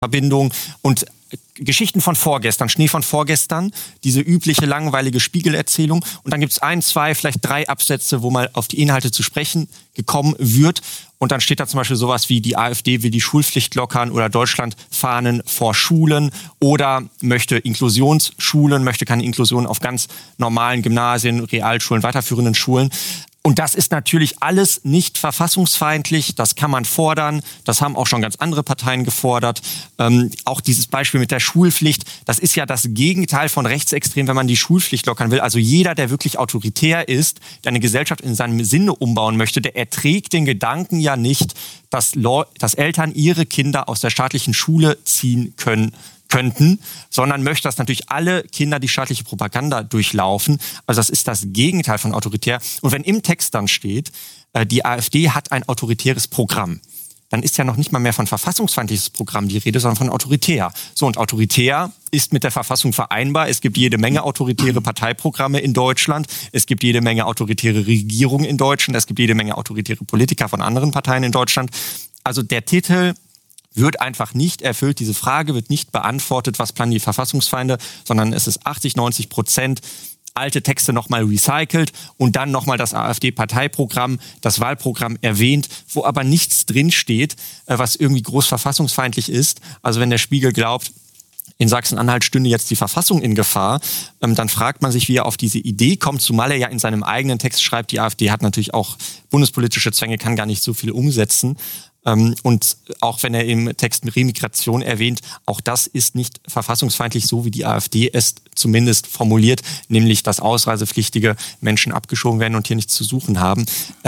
Verbindung und Geschichten von vorgestern, Schnee von vorgestern, diese übliche langweilige Spiegelerzählung. Und dann gibt es 1, 2, vielleicht 3 Absätze, wo mal auf die Inhalte zu sprechen gekommen wird. Und dann steht da zum Beispiel sowas wie, die AfD will die Schulpflicht lockern oder Deutschlandfahnen vor Schulen oder möchte Inklusionsschulen, möchte keine Inklusion auf ganz normalen Gymnasien, Realschulen, weiterführenden Schulen. Und das ist natürlich alles nicht verfassungsfeindlich, das kann man fordern, das haben auch schon ganz andere Parteien gefordert. Auch dieses Beispiel mit der Schulpflicht, das ist ja das Gegenteil von rechtsextrem, wenn man die Schulpflicht lockern will. Also jeder, der wirklich autoritär ist, der eine Gesellschaft in seinem Sinne umbauen möchte, der erträgt den Gedanken ja nicht, dass Eltern ihre Kinder aus der staatlichen Schule ziehen könnten, sondern möchte, dass natürlich alle Kinder die staatliche Propaganda durchlaufen. Also das ist das Gegenteil von autoritär. Und wenn im Text dann steht, die AfD hat ein autoritäres Programm, dann ist ja noch nicht mal mehr von verfassungsfeindliches Programm die Rede, sondern von autoritär. So, und autoritär ist mit der Verfassung vereinbar. Es gibt jede Menge autoritäre Parteiprogramme in Deutschland. Es gibt jede Menge autoritäre Regierungen in Deutschland. Es gibt jede Menge autoritäre Politiker von anderen Parteien in Deutschland. Also der Titel wird einfach nicht erfüllt. Diese Frage wird nicht beantwortet, was planen die Verfassungsfeinde, sondern es ist 80-90% alte Texte nochmal recycelt und dann nochmal das AfD-Parteiprogramm, das Wahlprogramm erwähnt, wo aber nichts drinsteht, was irgendwie groß verfassungsfeindlich ist. Also wenn der Spiegel glaubt, in Sachsen-Anhalt stünde jetzt die Verfassung in Gefahr, dann fragt man sich, wie er auf diese Idee kommt, zumal er ja in seinem eigenen Text schreibt, die AfD hat natürlich auch bundespolitische Zwänge, kann gar nicht so viel umsetzen. Und auch wenn er im Text Remigration erwähnt, auch das ist nicht verfassungsfeindlich, so wie die AfD es zumindest formuliert, nämlich dass ausreisepflichtige Menschen abgeschoben werden und hier nichts zu suchen haben.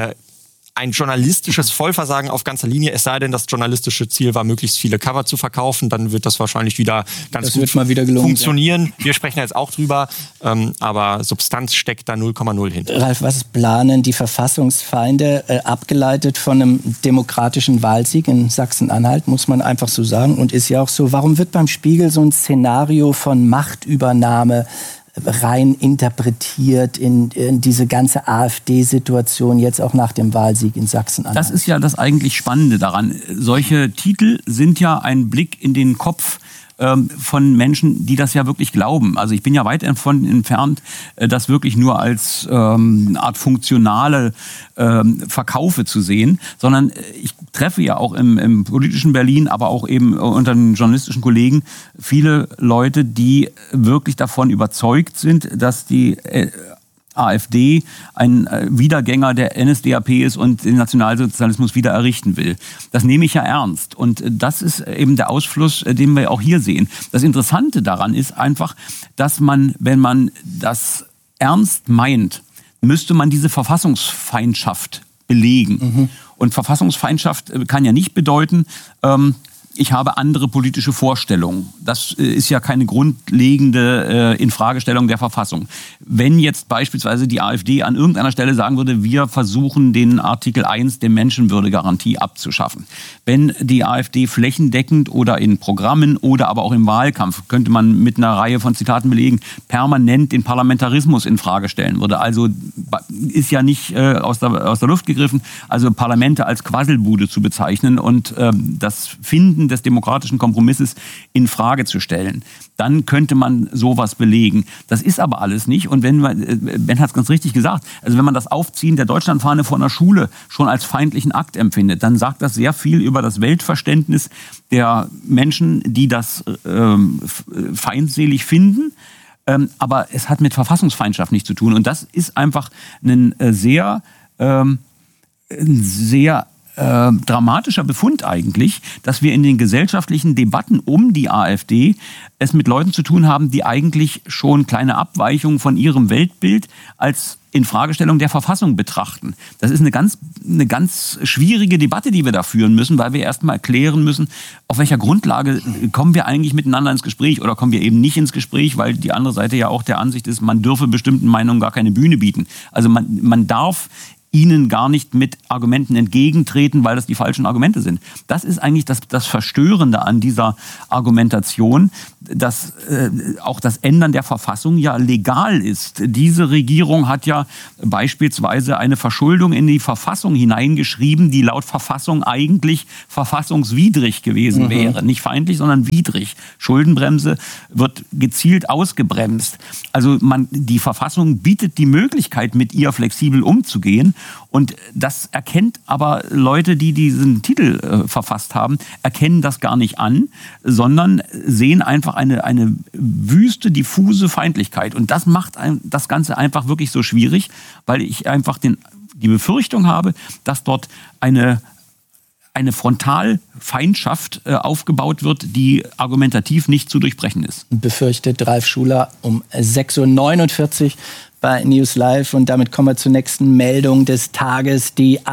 Ein journalistisches Vollversagen auf ganzer Linie, es sei denn, das journalistische Ziel war, möglichst viele Cover zu verkaufen, dann wird das wahrscheinlich wieder ganz gut funktionieren. Ja. Wir sprechen jetzt auch drüber, aber Substanz steckt da 0,0 hinter. Ralf, was planen die Verfassungsfeinde, abgeleitet von einem demokratischen Wahlsieg in Sachsen-Anhalt, muss man einfach so sagen, und ist ja auch so, warum wird beim Spiegel so ein Szenario von Machtübernahme rein interpretiert in diese ganze AfD-Situation jetzt auch nach dem Wahlsieg in Sachsen-Anhalt? Das ist ja das eigentlich Spannende daran. Solche Titel sind ja ein Blick in den Kopf von Menschen, die das ja wirklich glauben. Also ich bin ja weit davon entfernt, das wirklich nur als Art funktionale Verkaufe zu sehen, sondern ich treffe ja auch im politischen Berlin, aber auch eben unter den journalistischen Kollegen viele Leute, die wirklich davon überzeugt sind, dass die AfD ein Wiedergänger der NSDAP ist und den Nationalsozialismus wieder errichten will. Das nehme ich ja ernst. Und das ist eben der Ausfluss, den wir auch hier sehen. Das Interessante daran ist einfach, dass man, wenn man das ernst meint, müsste man diese Verfassungsfeindschaft belegen. Mhm. Und Verfassungsfeindschaft kann ja nicht bedeuten, ich habe andere politische Vorstellungen. Das ist ja keine grundlegende Infragestellung der Verfassung. Wenn jetzt beispielsweise die AfD an irgendeiner Stelle sagen würde, wir versuchen den Artikel 1 der Menschenwürdegarantie abzuschaffen. Wenn die AfD flächendeckend oder in Programmen oder aber auch im Wahlkampf, könnte man mit einer Reihe von Zitaten belegen, permanent den Parlamentarismus in Frage stellen würde. Also ist ja nicht aus der Luft gegriffen, also Parlamente als Quasselbude zu bezeichnen und das Finden des demokratischen Kompromisses in Frage zu stellen. Dann könnte man sowas belegen. Das ist aber alles nicht. Und Ben hat es ganz richtig gesagt, also wenn man das Aufziehen der Deutschlandfahne vor einer Schule schon als feindlichen Akt empfindet, dann sagt das sehr viel über das Weltverständnis der Menschen, die das feindselig finden. Aber es hat mit Verfassungsfeindschaft nichts zu tun. Und das ist einfach ein sehr dramatischer Befund eigentlich, dass wir in den gesellschaftlichen Debatten um die AfD es mit Leuten zu tun haben, die eigentlich schon kleine Abweichungen von ihrem Weltbild als Infragestellung der Verfassung betrachten. Das ist eine ganz schwierige Debatte, die wir da führen müssen, weil wir erstmal erklären müssen, auf welcher Grundlage kommen wir eigentlich miteinander ins Gespräch oder kommen wir eben nicht ins Gespräch, weil die andere Seite ja auch der Ansicht ist, man dürfe bestimmten Meinungen gar keine Bühne bieten. Also man darf ihnen gar nicht mit Argumenten entgegentreten, weil das die falschen Argumente sind. Das ist eigentlich das Verstörende an dieser Argumentation, dass auch das Ändern der Verfassung ja legal ist. Diese Regierung hat ja beispielsweise eine Verschuldung in die Verfassung hineingeschrieben, die laut Verfassung eigentlich verfassungswidrig gewesen wäre. Nicht feindlich, sondern widrig. Schuldenbremse wird gezielt ausgebremst. Also die Verfassung bietet die Möglichkeit, mit ihr flexibel umzugehen. Und das erkennt aber Leute, die diesen Titel verfasst haben, erkennen das gar nicht an, sondern sehen einfach eine wüste, diffuse Feindlichkeit. Und das macht das Ganze einfach wirklich so schwierig, weil ich einfach die Befürchtung habe, dass dort eine Frontalfeindschaft aufgebaut wird, die argumentativ nicht zu durchbrechen ist. Befürchtet Ralf Schuler um 6.49 Uhr bei News Live. Und damit kommen wir zur nächsten Meldung des Tages. Die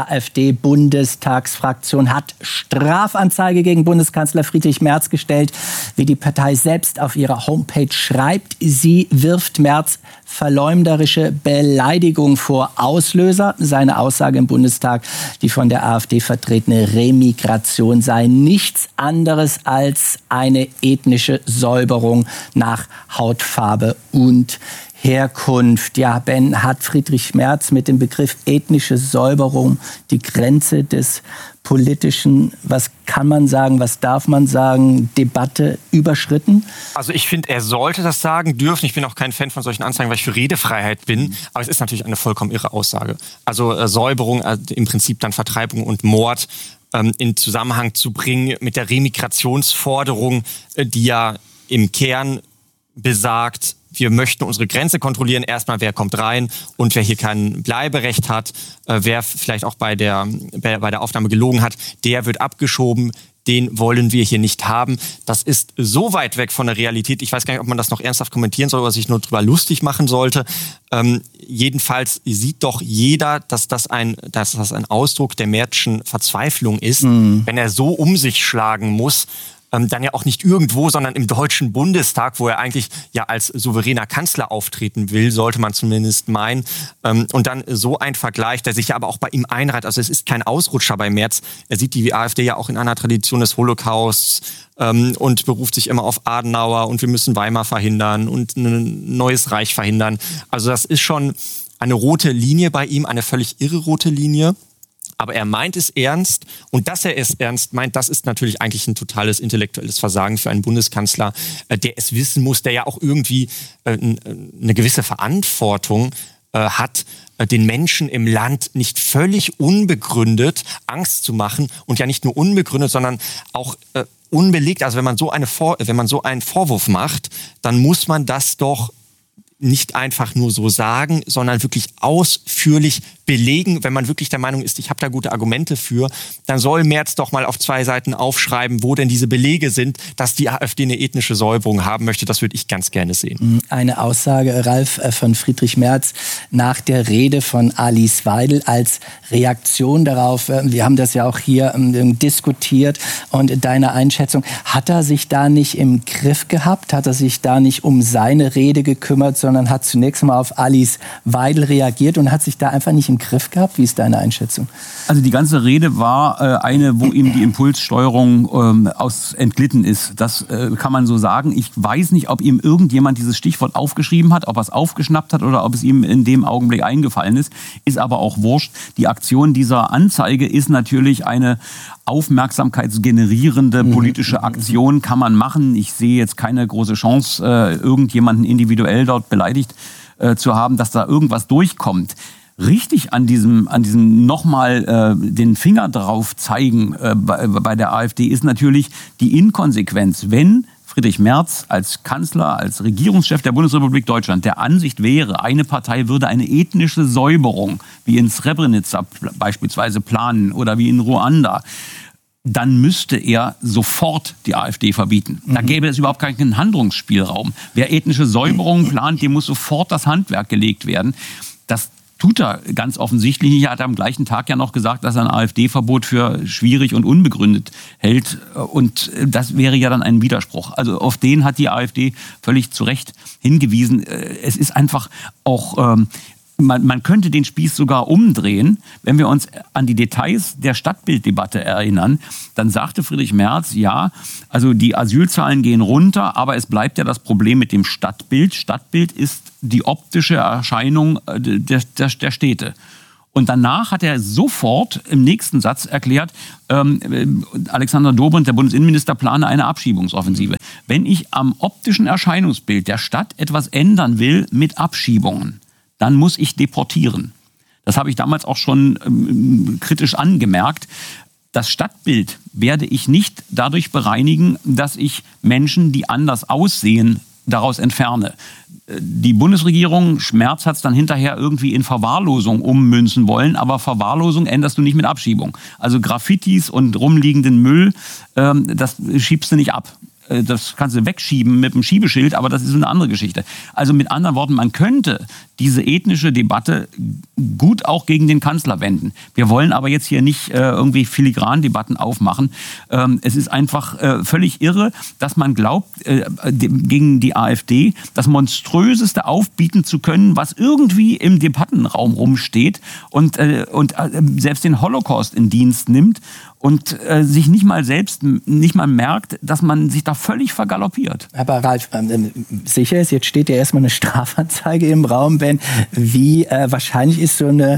AfD-Bundestagsfraktion hat Strafanzeige gegen Bundeskanzler Friedrich Merz gestellt. Wie die Partei selbst auf ihrer Homepage schreibt, sie wirft Merz verleumderische Beleidigung vor. Auslöser seine Aussage im Bundestag, die von der AfD vertretene Remigration sei nichts anderes als eine ethnische Säuberung nach Hautfarbe und Herkunft. Ja, Ben, hat Friedrich Merz mit dem Begriff ethnische Säuberung die Grenze des politischen, was kann man sagen, was darf man sagen, Debatte überschritten? Also ich finde, er sollte das sagen dürfen. Ich bin auch kein Fan von solchen Anzeigen, weil ich für Redefreiheit bin. Aber es ist natürlich eine vollkommen irre Aussage. Also Säuberung, im Prinzip dann Vertreibung und Mord in Zusammenhang zu bringen mit der Remigrationsforderung, die ja im Kern besagt, wir möchten unsere Grenze kontrollieren. Erstmal, wer kommt rein und wer hier kein Bleiberecht hat, wer vielleicht auch bei der Aufnahme gelogen hat, der wird abgeschoben. Den wollen wir hier nicht haben. Das ist so weit weg von der Realität. Ich weiß gar nicht, ob man das noch ernsthaft kommentieren soll oder sich nur drüber lustig machen sollte. Jedenfalls sieht doch jeder, dass das ein Ausdruck der Märzschen Verzweiflung ist, wenn er so um sich schlagen muss. Dann ja auch nicht irgendwo, sondern im Deutschen Bundestag, wo er eigentlich ja als souveräner Kanzler auftreten will, sollte man zumindest meinen. Und dann so ein Vergleich, der sich ja aber auch bei ihm einreiht. Also es ist kein Ausrutscher bei Merz. Er sieht die AfD ja auch in einer Tradition des Holocausts und beruft sich immer auf Adenauer und wir müssen Weimar verhindern und ein neues Reich verhindern. Also das ist schon eine rote Linie bei ihm, eine völlig irre rote Linie. Aber er meint es ernst und dass er es ernst meint, das ist natürlich eigentlich ein totales intellektuelles Versagen für einen Bundeskanzler, der es wissen muss, der ja auch irgendwie eine gewisse Verantwortung hat, den Menschen im Land nicht völlig unbegründet Angst zu machen und ja nicht nur unbegründet, sondern auch unbelegt. Also wenn man so einen Vorwurf macht, dann muss man das doch nicht einfach nur so sagen, sondern wirklich ausführlich belegen. Wenn man wirklich der Meinung ist, ich habe da gute Argumente für, dann soll Merz doch mal auf 2 Seiten aufschreiben, wo denn diese Belege sind, dass die AfD eine ethnische Säuberung haben möchte. Das würde ich ganz gerne sehen. Eine Aussage, Ralf, von Friedrich Merz nach der Rede von Alice Weidel als Reaktion darauf. Wir haben das ja auch hier diskutiert und deine Einschätzung. Hat er sich da nicht im Griff gehabt? Hat er sich da nicht um seine Rede gekümmert, sondern hat zunächst mal auf Alice Weidel reagiert und hat sich da einfach nicht im Griff gehabt? Wie ist deine Einschätzung? Also die ganze Rede war eine, wo ihm die Impulssteuerung entglitten ist. Das kann man so sagen. Ich weiß nicht, ob ihm irgendjemand dieses Stichwort aufgeschrieben hat, ob er es aufgeschnappt hat oder ob es ihm in dem Augenblick eingefallen ist. Ist aber auch wurscht. Die Aktion dieser Anzeige ist natürlich eine aufmerksamkeitsgenerierende politische Aktion, kann man machen. Ich sehe jetzt keine große Chance, irgendjemanden individuell dort beleidigt zu haben, dass da irgendwas durchkommt. Richtig an diesem nochmal den Finger drauf zeigen bei der AfD ist natürlich die Inkonsequenz. Wenn Friedrich Merz als Kanzler, als Regierungschef der Bundesrepublik Deutschland der Ansicht wäre, eine Partei würde eine ethnische Säuberung wie in Srebrenica beispielsweise planen oder wie in Ruanda, dann müsste er sofort die AfD verbieten. Da gäbe es überhaupt keinen Handlungsspielraum. Wer ethnische Säuberungen plant, dem muss sofort das Handwerk gelegt werden. Das tut er ganz offensichtlich nicht. Er hat am gleichen Tag ja noch gesagt, dass er ein AfD-Verbot für schwierig und unbegründet hält. Und das wäre ja dann ein Widerspruch. Also auf den hat die AfD völlig zu Recht hingewiesen. Es ist einfach auch Man könnte den Spieß sogar umdrehen. Wenn wir uns an die Details der Stadtbilddebatte erinnern, dann sagte Friedrich Merz, ja, also die Asylzahlen gehen runter, aber es bleibt ja das Problem mit dem Stadtbild. Stadtbild ist die optische Erscheinung der Städte. Und danach hat er sofort im nächsten Satz erklärt, Alexander Dobrindt, der Bundesinnenminister, plane eine Abschiebungsoffensive. Wenn ich am optischen Erscheinungsbild der Stadt etwas ändern will mit Abschiebungen, dann muss ich deportieren. Das habe ich damals auch schon kritisch angemerkt. Das Stadtbild werde ich nicht dadurch bereinigen, dass ich Menschen, die anders aussehen, daraus entferne. Die Bundesregierung, Merz hat es dann hinterher irgendwie in Verwahrlosung ummünzen wollen, aber Verwahrlosung änderst du nicht mit Abschiebung. Also Graffitis und rumliegenden Müll, das schiebst du nicht ab. Das kannst du wegschieben mit dem Schiebeschild, aber das ist eine andere Geschichte. Also mit anderen Worten, man könnte diese ethnische Debatte gut auch gegen den Kanzler wenden. Wir wollen aber jetzt hier nicht irgendwie Filigran-Debatten aufmachen. Es ist einfach völlig irre, dass man glaubt, gegen die AfD das Monströseste aufbieten zu können, was irgendwie im Debattenraum rumsteht und selbst den Holocaust in Dienst nimmt und sich nicht mal merkt, dass man sich da völlig vergaloppiert. Aber Ralf, sicher ist, jetzt steht ja erstmal eine Strafanzeige im Raum, Ben. Wie wahrscheinlich ist so ein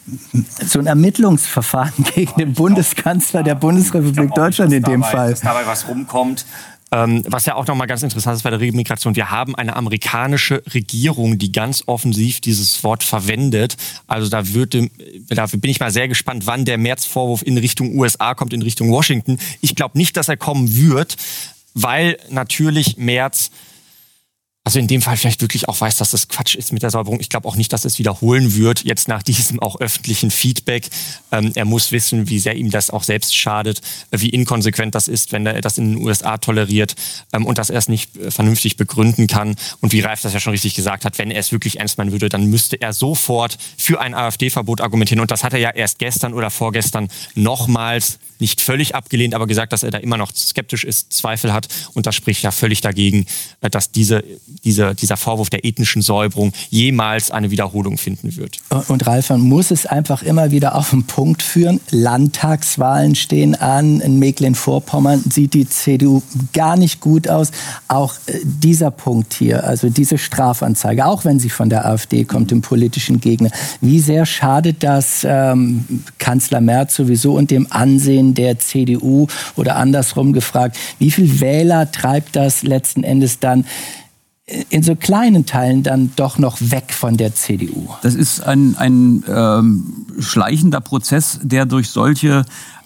Ermittlungsverfahren gegen den Bundeskanzler der Bundesrepublik Deutschland in dem Fall? Dass dabei was rumkommt. Was ja auch nochmal ganz interessant ist bei der Remigration, wir haben eine amerikanische Regierung, die ganz offensiv dieses Wort verwendet. Also dafür bin ich mal sehr gespannt, wann der Merz-Vorwurf in Richtung USA kommt, in Richtung Washington. Ich glaube nicht, dass er kommen wird, weil natürlich Merz also in dem Fall vielleicht wirklich auch weiß, dass das Quatsch ist mit der Säuberung. Ich glaube auch nicht, dass es wiederholen wird, jetzt nach diesem auch öffentlichen Feedback. Er muss wissen, wie sehr ihm das auch selbst schadet, wie inkonsequent das ist, wenn er das in den USA toleriert und dass er es nicht vernünftig begründen kann. Und wie Ralf das ja schon richtig gesagt hat, wenn er es wirklich ernst meinen würde, dann müsste er sofort für ein AfD-Verbot argumentieren. Und das hat er ja erst gestern oder vorgestern nochmals nicht völlig abgelehnt, aber gesagt, dass er da immer noch skeptisch ist, Zweifel hat. Und das spricht ja völlig dagegen, dass dieser Vorwurf der ethnischen Säuberung jemals eine Wiederholung finden wird. Und Ralf, man muss es einfach immer wieder auf den Punkt führen. Landtagswahlen stehen an. In Mecklenburg-Vorpommern sieht die CDU gar nicht gut aus. Auch dieser Punkt hier, also diese Strafanzeige, auch wenn sie von der AfD kommt, dem politischen Gegner. Wie sehr schadet das Kanzler Merz sowieso und dem Ansehen der CDU? Oder andersrum gefragt, wie viel Wähler treibt das letzten Endes dann in so kleinen Teilen dann doch noch weg von der CDU? Das ist ein schleichender Prozess, der durch solche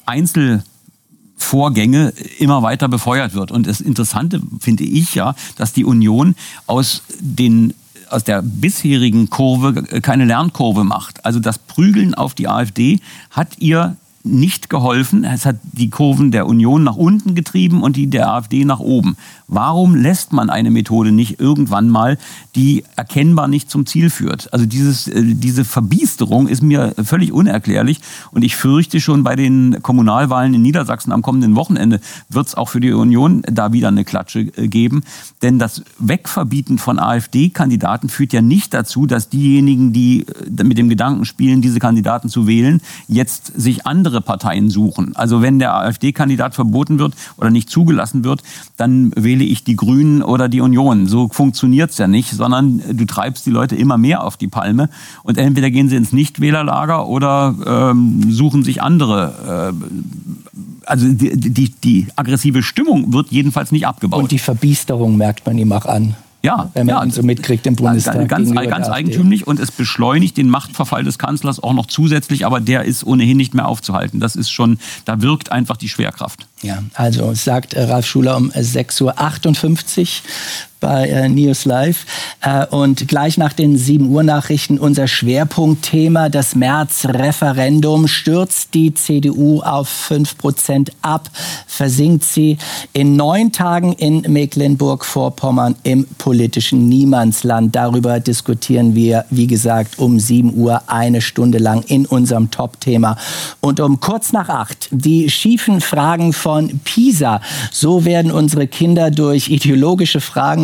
Einzelvorgänge immer weiter befeuert wird. Und das Interessante finde ich ja, dass die Union aus der bisherigen Kurve keine Lernkurve macht. Also das Prügeln auf die AfD hat ihr nicht geholfen. Es hat die Kurven der Union nach unten getrieben und die der AfD nach oben. Warum lässt man eine Methode nicht irgendwann mal, die erkennbar nicht zum Ziel führt? Also diese Verbiesterung ist mir völlig unerklärlich und ich fürchte schon bei den Kommunalwahlen in Niedersachsen am kommenden Wochenende wird es auch für die Union da wieder eine Klatsche geben. Denn das Wegverbieten von AfD-Kandidaten führt ja nicht dazu, dass diejenigen, die mit dem Gedanken spielen, diese Kandidaten zu wählen, jetzt sich andere Parteien suchen. Also wenn der AfD-Kandidat verboten wird oder nicht zugelassen wird, dann wähle ich die Grünen oder die Union. So funktioniert's ja nicht, sondern du treibst die Leute immer mehr auf die Palme und entweder gehen sie ins Nichtwählerlager oder suchen sich andere. Also die aggressive Stimmung wird jedenfalls nicht abgebaut. Und die Verbiesterung merkt man ihm auch an. Ja, wenn man ihn so mitkriegt im Bundestag. Ganz eigentümlich und es beschleunigt den Machtverfall des Kanzlers auch noch zusätzlich, aber der ist ohnehin nicht mehr aufzuhalten. Das ist schon, da wirkt einfach die Schwerkraft. Ja, also sagt Ralf Schuler um 6:58 Uhr bei News Live. Und gleich nach den 7 Uhr Nachrichten unser Schwerpunktthema, das März-Referendum. Stürzt die CDU auf 5% ab? Versinkt sie in 9 Tagen in Mecklenburg-Vorpommern im politischen Niemandsland? Darüber diskutieren wir, wie gesagt, um 7 Uhr 1 Stunde lang in unserem Top-Thema. Und um kurz nach 8 die schiefen Fragen von Pisa. So werden unsere Kinder durch ideologische Fragen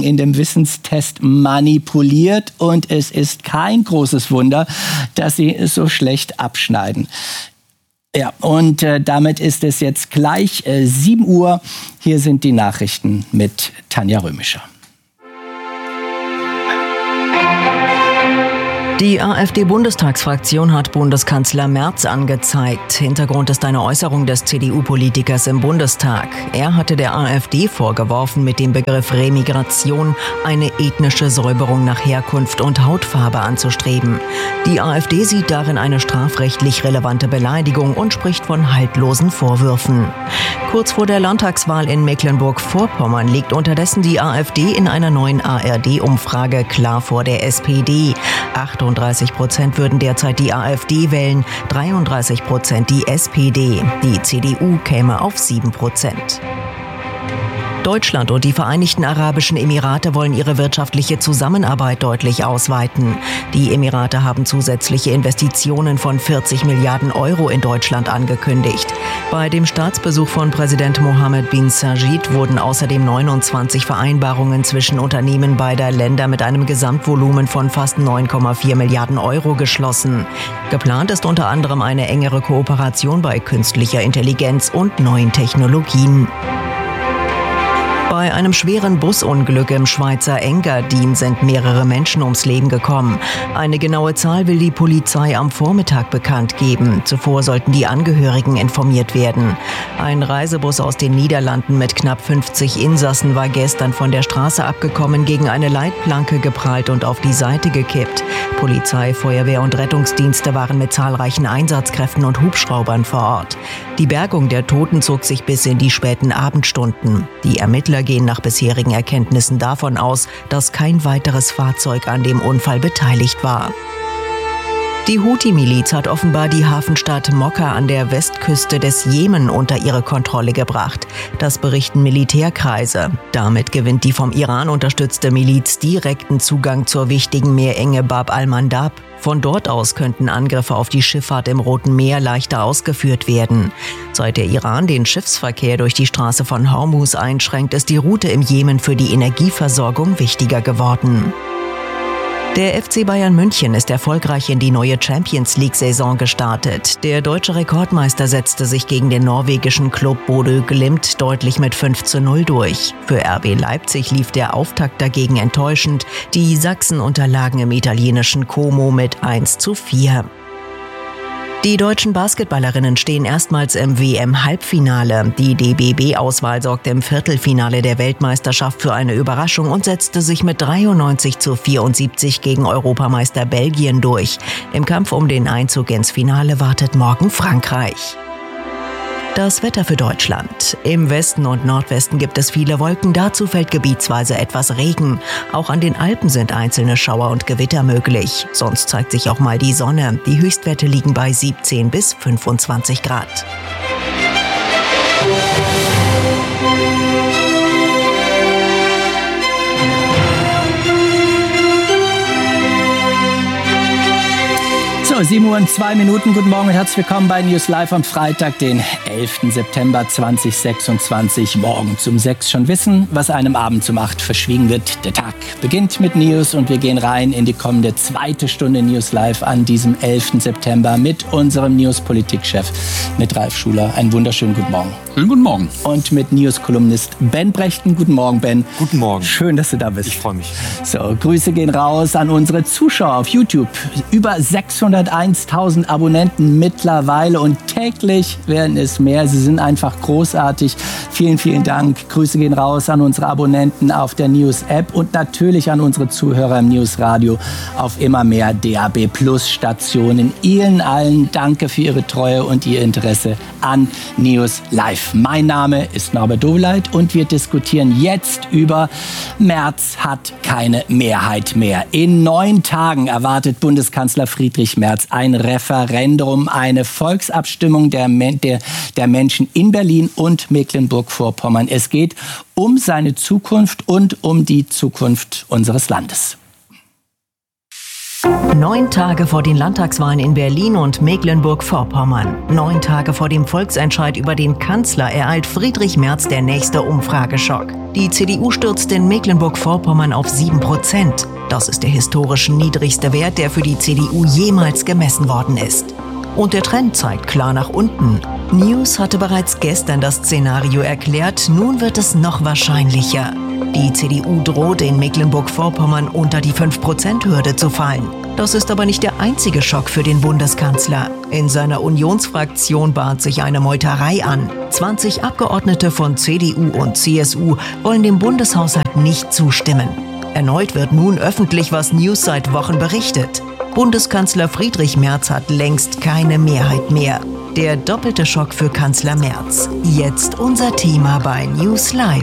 in dem Wissenstest manipuliert und es ist kein großes Wunder, dass sie so schlecht abschneiden. Ja, und damit ist es jetzt gleich 7 Uhr. Hier sind die Nachrichten mit Tanja Römischer. Die AfD-Bundestagsfraktion hat Bundeskanzler Merz angezeigt. Hintergrund ist eine Äußerung des CDU-Politikers im Bundestag. Er hatte der AfD vorgeworfen, mit dem Begriff Remigration eine ethnische Säuberung nach Herkunft und Hautfarbe anzustreben. Die AfD sieht darin eine strafrechtlich relevante Beleidigung und spricht von haltlosen Vorwürfen. Kurz vor der Landtagswahl in Mecklenburg-Vorpommern liegt unterdessen die AfD in einer neuen ARD-Umfrage klar vor der SPD. 38% würden derzeit die AfD wählen, 33% die SPD. Die CDU käme auf 7%. Deutschland und die Vereinigten Arabischen Emirate wollen ihre wirtschaftliche Zusammenarbeit deutlich ausweiten. Die Emirate haben zusätzliche Investitionen von 40 Milliarden Euro in Deutschland angekündigt. Bei dem Staatsbesuch von Präsident Mohammed bin Sajid wurden außerdem 29 Vereinbarungen zwischen Unternehmen beider Länder mit einem Gesamtvolumen von fast 9,4 Milliarden Euro geschlossen. Geplant ist unter anderem eine engere Kooperation bei künstlicher Intelligenz und neuen Technologien. Bei einem schweren Busunglück im Schweizer Engadin sind mehrere Menschen ums Leben gekommen. Eine genaue Zahl will die Polizei am Vormittag bekannt geben. Zuvor sollten die Angehörigen informiert werden. Ein Reisebus aus den Niederlanden mit knapp 50 Insassen war gestern von der Straße abgekommen, gegen eine Leitplanke geprallt und auf die Seite gekippt. Polizei, Feuerwehr und Rettungsdienste waren mit zahlreichen Einsatzkräften und Hubschraubern vor Ort. Die Bergung der Toten zog sich bis in die späten Abendstunden. Die Ermittler gehen nach bisherigen Erkenntnissen davon aus, dass kein weiteres Fahrzeug an dem Unfall beteiligt war. Die Houthi-Miliz hat offenbar die Hafenstadt Mokka an der Westküste des Jemen unter ihre Kontrolle gebracht. Das berichten Militärkreise. Damit gewinnt die vom Iran unterstützte Miliz direkten Zugang zur wichtigen Meerenge Bab al-Mandab. Von dort aus könnten Angriffe auf die Schifffahrt im Roten Meer leichter ausgeführt werden. Seit der Iran den Schiffsverkehr durch die Straße von Hormuz einschränkt, ist die Route im Jemen für die Energieversorgung wichtiger geworden. Der FC Bayern München ist erfolgreich in die neue Champions-League-Saison gestartet. Der deutsche Rekordmeister setzte sich gegen den norwegischen Club Bodø Glimt deutlich mit 5:0 durch. Für RB Leipzig lief der Auftakt dagegen enttäuschend. Die Sachsen unterlagen im italienischen Como mit 1:4. Die deutschen Basketballerinnen stehen erstmals im WM-Halbfinale. Die DBB-Auswahl sorgte im Viertelfinale der Weltmeisterschaft für eine Überraschung und setzte sich mit 93:74 gegen Europameister Belgien durch. Im Kampf um den Einzug ins Finale wartet morgen Frankreich. Das Wetter für Deutschland. Im Westen und Nordwesten gibt es viele Wolken, dazu fällt gebietsweise etwas Regen. Auch an den Alpen sind einzelne Schauer und Gewitter möglich. Sonst zeigt sich auch mal die Sonne. Die Höchstwerte liegen bei 17 bis 25 Grad. So, 7 Uhr und 2 Minuten. Guten Morgen und herzlich willkommen bei News Live am Freitag, den 11. September 2026. Morgen um 6 schon wissen, was einem abends um 8 verschwiegen wird. Der Tag beginnt mit News und wir gehen rein in die kommende zweite Stunde News Live an diesem 11. September mit unserem News-Politikchef, mit Ralf Schuler. Einen wunderschönen guten Morgen. Schönen guten Morgen. Und mit News-Kolumnist Ben Brechten. Guten Morgen, Ben. Guten Morgen. Schön, dass du da bist. Ich freue mich. So, Grüße gehen raus an unsere Zuschauer auf YouTube. Über 601.000 Abonnenten mittlerweile und täglich werden es mehr. Sie sind einfach großartig. Vielen, vielen Dank. Grüße gehen raus an unsere Abonnenten auf der News-App und natürlich an unsere Zuhörer im News-Radio auf immer mehr DAB-Plus-Stationen. Ihnen allen danke für Ihre Treue und Ihr Interesse an News Live. Mein Name ist Norbert Doveleit und wir diskutieren jetzt über Merz hat keine Mehrheit mehr. In 9 Tagen erwartet Bundeskanzler Friedrich Merz ein Referendum, eine Volksabstimmung der Menschen in Berlin und Mecklenburg-Vorpommern. Es geht um seine Zukunft und um die Zukunft unseres Landes. 9 Tage vor den Landtagswahlen in Berlin und Mecklenburg-Vorpommern, 9 Tage vor dem Volksentscheid über den Kanzler ereilt Friedrich Merz der nächste Umfrageschock. Die CDU stürzt in Mecklenburg-Vorpommern auf 7%. Das ist der historisch niedrigste Wert, der für die CDU jemals gemessen worden ist. Und der Trend zeigt klar nach unten. News hatte bereits gestern das Szenario erklärt, nun wird es noch wahrscheinlicher. Die CDU droht in Mecklenburg-Vorpommern unter die 5%-Hürde zu fallen. Das ist aber nicht der einzige Schock für den Bundeskanzler. In seiner Unionsfraktion bahnt sich eine Meuterei an. 20 Abgeordnete von CDU und CSU wollen dem Bundeshaushalt nicht zustimmen. Erneut wird nun öffentlich, was News seit Wochen berichtet. Bundeskanzler Friedrich Merz hat längst keine Mehrheit mehr. Der doppelte Schock für Kanzler Merz. Jetzt unser Thema bei News Live.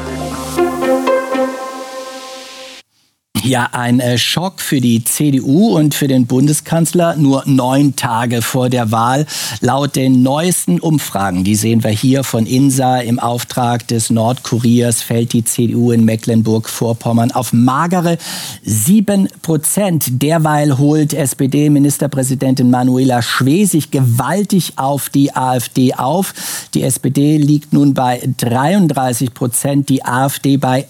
Ja, ein Schock für die CDU und für den Bundeskanzler nur 9 Tage vor der Wahl. Laut den neuesten Umfragen, die sehen wir hier von INSA im Auftrag des Nordkuriers, fällt die CDU in Mecklenburg-Vorpommern auf magere 7%. Derweil holt SPD-Ministerpräsidentin Manuela Schwesig gewaltig auf die AfD auf. Die SPD liegt nun bei 33%, die AfD bei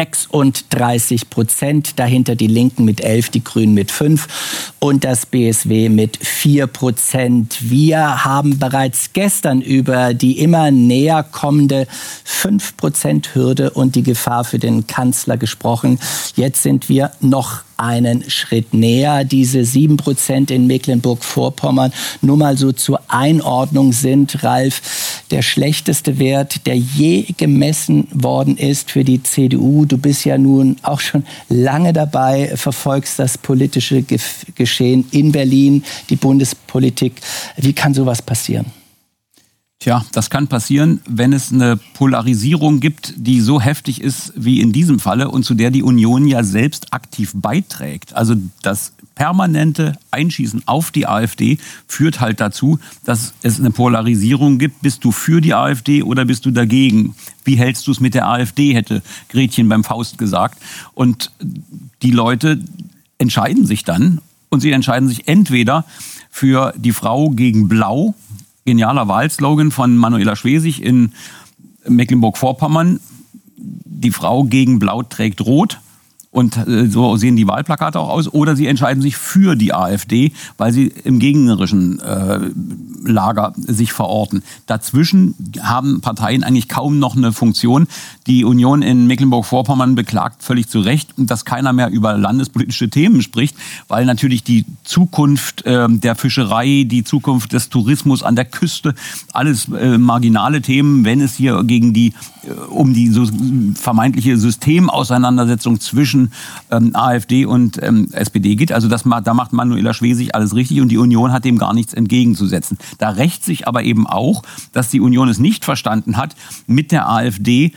36%. Dahinter die Linken mit 11%, die Grünen mit 5% und das BSW mit 4%. Wir haben bereits gestern über die immer näher kommende 5%-Hürde und die Gefahr für den Kanzler gesprochen. Jetzt sind wir noch einen Schritt näher. Diese 7% in Mecklenburg-Vorpommern, nur mal so zur Einordnung, sind, Ralf, der schlechteste Wert, der je gemessen worden ist für die CDU. Du bist ja nun auch schon lange dabei, verfolgst das politische Geschehen in Berlin, die Bundespolitik. Wie kann sowas passieren? Tja, das kann passieren, wenn es eine Polarisierung gibt, die so heftig ist wie in diesem Falle und zu der die Union ja selbst aktiv beiträgt. Also das permanente Einschießen auf die AfD führt halt dazu, dass es eine Polarisierung gibt. Bist du für die AfD oder bist du dagegen? Wie hältst du es mit der AfD, hätte Gretchen beim Faust gesagt. Und die Leute entscheiden sich dann und sie entscheiden sich entweder für die Frau gegen Blau, genialer Wahlslogan von Manuela Schwesig in Mecklenburg-Vorpommern. Die Frau gegen Blau trägt Rot. Und so sehen die Wahlplakate auch aus. Oder sie entscheiden sich für die AfD, weil sie im gegnerischen Lager sich verorten. Dazwischen haben Parteien eigentlich kaum noch eine Funktion. Die Union in Mecklenburg-Vorpommern beklagt völlig zu Recht, dass keiner mehr über landespolitische Themen spricht, weil natürlich die Zukunft der Fischerei, die Zukunft des Tourismus an der Küste, alles marginale Themen, wenn es hier um die vermeintliche Systemauseinandersetzung zwischen AfD und SPD geht. Also da macht Manuela Schwesig alles richtig und die Union hat dem gar nichts entgegenzusetzen. Da rächt sich aber eben auch, dass die Union es nicht verstanden hat, mit der AfD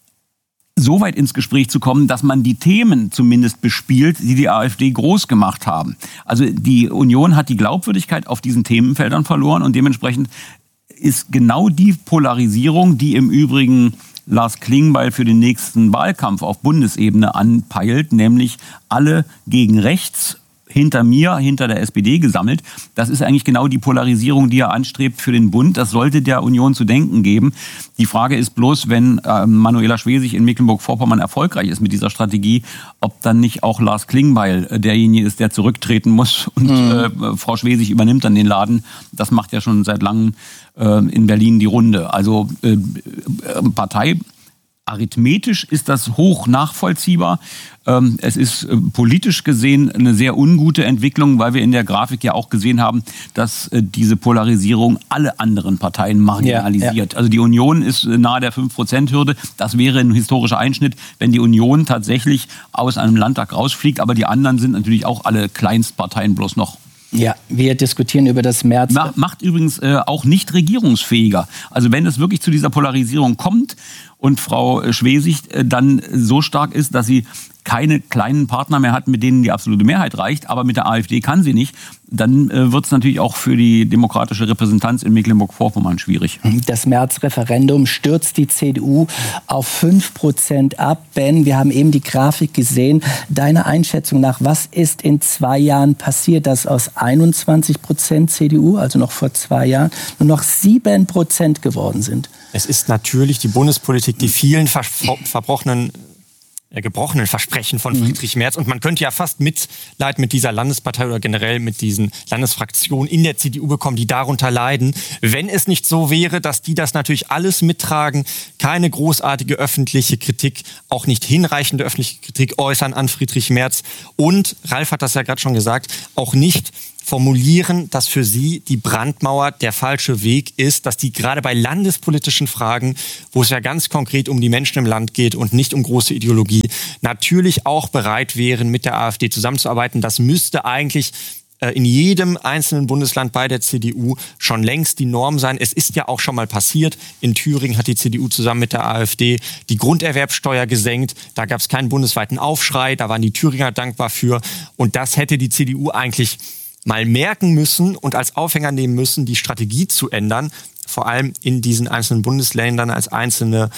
so weit ins Gespräch zu kommen, dass man die Themen zumindest bespielt, die die AfD groß gemacht haben. Also die Union hat die Glaubwürdigkeit auf diesen Themenfeldern verloren und dementsprechend ist genau die Polarisierung, die im Übrigen Lars Klingbeil für den nächsten Wahlkampf auf Bundesebene anpeilt, nämlich alle gegen rechts, hinter der SPD gesammelt. Das ist eigentlich genau die Polarisierung, die er anstrebt für den Bund. Das sollte der Union zu denken geben. Die Frage ist bloß, wenn Manuela Schwesig in Mecklenburg-Vorpommern erfolgreich ist mit dieser Strategie, ob dann nicht auch Lars Klingbeil derjenige ist, der zurücktreten muss und Frau Schwesig übernimmt dann den Laden. Das macht ja schon seit langem in Berlin die Runde. Also Partei. Arithmetisch ist das hoch nachvollziehbar. Es ist politisch gesehen eine sehr ungute Entwicklung, weil wir in der Grafik ja auch gesehen haben, dass diese Polarisierung alle anderen Parteien marginalisiert. Ja. Also die Union ist nahe der 5%-Hürde. Das wäre ein historischer Einschnitt, wenn die Union tatsächlich aus einem Landtag rausfliegt. Aber die anderen sind natürlich auch alle Kleinstparteien bloß noch. Ja, wir diskutieren über das März. Macht übrigens auch nicht regierungsfähiger. Also wenn es wirklich zu dieser Polarisierung kommt und Frau Schwesig dann so stark ist, dass sie keine kleinen Partner mehr hat, mit denen die absolute Mehrheit reicht, aber mit der AfD kann sie nicht, dann wird es natürlich auch für die demokratische Repräsentanz in Mecklenburg-Vorpommern schwierig. Das März-Referendum stürzt die CDU auf 5% ab. Ben, wir haben eben die Grafik gesehen. Deine Einschätzung nach, was ist in 2 Jahren passiert, dass aus 21% CDU, also noch vor 2 Jahren, nur noch 7% geworden sind? Es ist natürlich die Bundespolitik, die vielen gebrochenen Versprechen von Friedrich Merz. Und man könnte ja fast Mitleid mit dieser Landespartei oder generell mit diesen Landesfraktionen in der CDU bekommen, die darunter leiden. Wenn es nicht so wäre, dass die das natürlich alles mittragen, keine großartige öffentliche Kritik, auch nicht hinreichende öffentliche Kritik äußern an Friedrich Merz. Und, Ralf hat das ja gerade schon gesagt, auch nicht formulieren, dass für sie die Brandmauer der falsche Weg ist, dass die gerade bei landespolitischen Fragen, wo es ja ganz konkret um die Menschen im Land geht und nicht um große Ideologie, natürlich auch bereit wären, mit der AfD zusammenzuarbeiten. Das müsste eigentlich in jedem einzelnen Bundesland bei der CDU schon längst die Norm sein. Es ist ja auch schon mal passiert. In Thüringen hat die CDU zusammen mit der AfD die Grunderwerbsteuer gesenkt. Da gab es keinen bundesweiten Aufschrei. Da waren die Thüringer dankbar für. Und das hätte die CDU eigentlich mal merken müssen und als Aufhänger nehmen müssen, die Strategie zu ändern, vor allem in diesen einzelnen Bundesländern als einzelne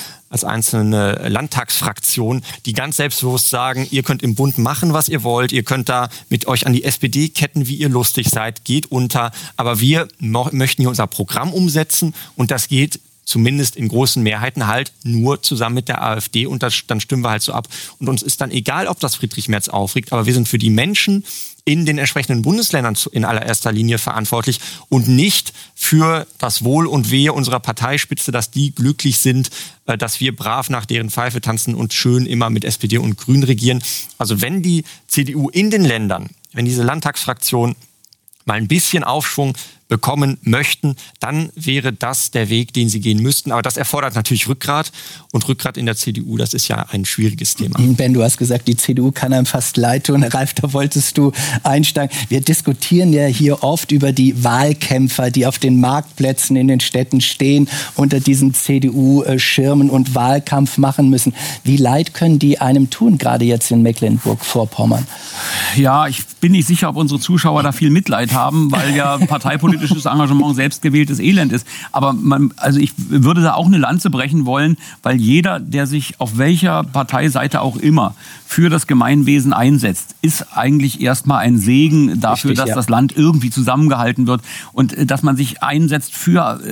Landtagsfraktion, die ganz selbstbewusst sagen, ihr könnt im Bund machen, was ihr wollt, ihr könnt da mit euch an die SPD ketten, wie ihr lustig seid, geht unter, aber wir möchten hier unser Programm umsetzen und das geht zumindest in großen Mehrheiten halt nur zusammen mit der AfD und dann stimmen wir halt so ab. Und uns ist dann egal, ob das Friedrich Merz aufregt, aber wir sind für die Menschen in den entsprechenden Bundesländern in allererster Linie verantwortlich und nicht für das Wohl und Wehe unserer Parteispitze, dass die glücklich sind, dass wir brav nach deren Pfeife tanzen und schön immer mit SPD und Grünen regieren. Also wenn die CDU in den Ländern, wenn diese Landtagsfraktion mal ein bisschen Aufschwung bekommen möchten, dann wäre das der Weg, den sie gehen müssten. Aber das erfordert natürlich Rückgrat. Und Rückgrat in der CDU, das ist ja ein schwieriges Thema. Ben, du hast gesagt, die CDU kann einem fast leid tun. Ralf, da wolltest du einsteigen. Wir diskutieren ja hier oft über die Wahlkämpfer, die auf den Marktplätzen in den Städten stehen, unter diesen CDU-Schirmen und Wahlkampf machen müssen. Wie leid können die einem tun, gerade jetzt in Mecklenburg-Vorpommern? Ja, ich bin nicht sicher, ob unsere Zuschauer da viel Mitleid haben, weil ja parteipolitisches Engagement selbstgewähltes Elend ist. Aber ich würde da auch eine Lanze brechen wollen, weil jeder, der sich auf welcher Parteiseite auch immer für das Gemeinwesen einsetzt, ist eigentlich erstmal ein Segen dafür, dass das Land irgendwie zusammengehalten wird und dass man sich einsetzt für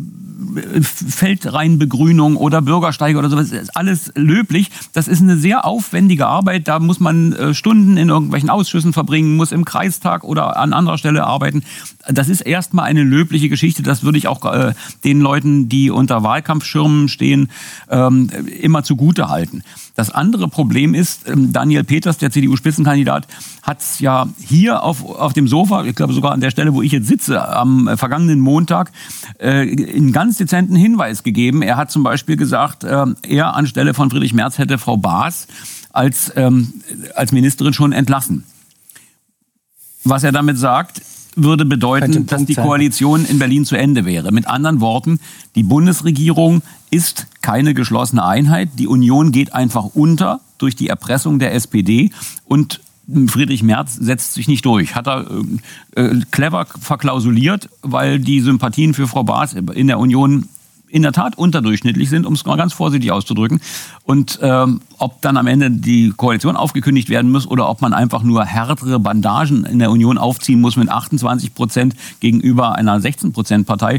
Feldreinbegrünung oder Bürgersteige oder sowas, ist alles löblich. Das ist eine sehr aufwendige Arbeit. Da muss man Stunden in irgendwelchen Ausschüssen verbringen, muss im Kreistag oder an anderer Stelle arbeiten. Das ist erstmal eine löbliche Geschichte. Das würde ich auch den Leuten, die unter Wahlkampfschirmen stehen, immer zugute halten. Das andere Problem ist, Daniel Peters, der CDU-Spitzenkandidat, hat es ja hier auf dem Sofa, ich glaube sogar an der Stelle, wo ich jetzt sitze, am vergangenen Montag, einen ganz dezenten Hinweis gegeben. Er hat zum Beispiel gesagt, er anstelle von Friedrich Merz hätte Frau Baas als Ministerin schon entlassen. Was er damit sagt, würde bedeuten, dass die Koalition in Berlin zu Ende wäre. Mit anderen Worten, die Bundesregierung ist keine geschlossene Einheit. Die Union geht einfach unter durch die Erpressung der SPD und Friedrich Merz setzt sich nicht durch. Hat er clever verklausuliert, weil die Sympathien für Frau Baas in der Union in der Tat unterdurchschnittlich sind, um es mal ganz vorsichtig auszudrücken. Und ob dann am Ende die Koalition aufgekündigt werden muss oder ob man einfach nur härtere Bandagen in der Union aufziehen muss mit 28% gegenüber einer 16%-Partei,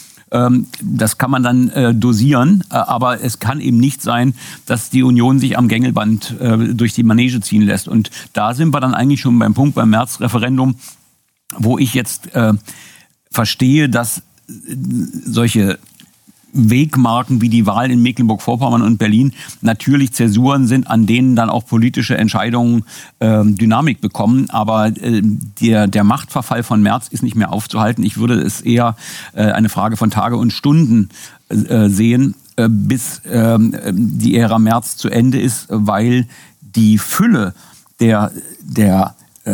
das kann man dann dosieren, aber es kann eben nicht sein, dass die Union sich am Gängelband durch die Manege ziehen lässt. Und da sind wir dann eigentlich schon beim Punkt beim März-Referendum, wo ich jetzt verstehe, dass solche Wegmarken wie die Wahl in Mecklenburg-Vorpommern und Berlin natürlich Zäsuren sind, an denen dann auch politische Entscheidungen Dynamik bekommen. Aber der Machtverfall von Merz ist nicht mehr aufzuhalten. Ich würde es eher eine Frage von Tage und Stunden sehen, bis die Ära Merz zu Ende ist, weil die Fülle der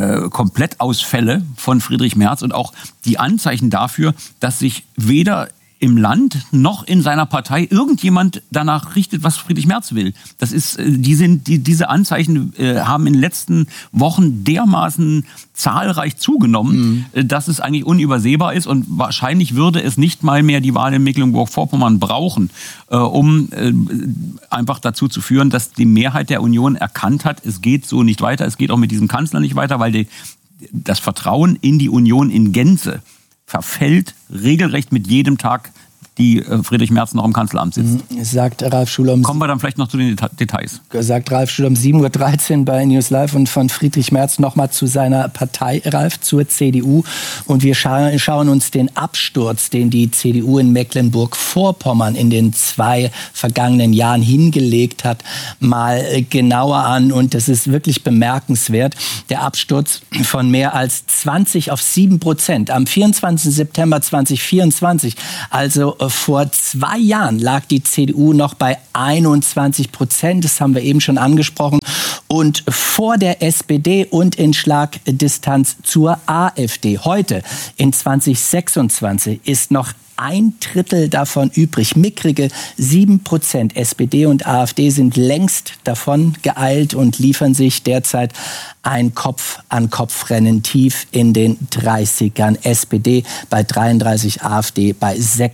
Komplettausfälle von Friedrich Merz und auch die Anzeichen dafür, dass sich weder im Land noch in seiner Partei irgendjemand danach richtet, was Friedrich Merz will. Das ist, diese Anzeichen haben in den letzten Wochen dermaßen zahlreich zugenommen, dass es eigentlich unübersehbar ist, und wahrscheinlich würde es nicht mal mehr die Wahl in Mecklenburg-Vorpommern brauchen, um einfach dazu zu führen, dass die Mehrheit der Union erkannt hat, es geht so nicht weiter, es geht auch mit diesem Kanzler nicht weiter, weil das Vertrauen in die Union in Gänze verfällt regelrecht mit jedem Tag, die Friedrich Merz noch im Kanzleramt sitzt. Sagt Ralf Schuller. Kommen wir dann vielleicht noch zu den Details. Sagt Ralf Schuller um 7.13 Uhr bei News Live, und von Friedrich Merz nochmal zu seiner Partei, Ralf, zur CDU. Und wir schauen uns den Absturz, den die CDU in Mecklenburg-Vorpommern in den 2 vergangenen Jahren hingelegt hat, mal genauer an. Und das ist wirklich bemerkenswert. Der Absturz von mehr als 20 auf 7% am 24. September 2024, also vor 2 Jahren, lag die CDU noch bei 21%. Das haben wir eben schon angesprochen. Und vor der SPD und in Schlagdistanz zur AfD. Heute, in 2026, ist noch 1/3 davon übrig. Mickrige 7%. SPD und AfD sind längst davon geeilt und liefern sich derzeit ein Kopf-an-Kopf-Rennen tief in den 30ern. SPD bei 33, AfD bei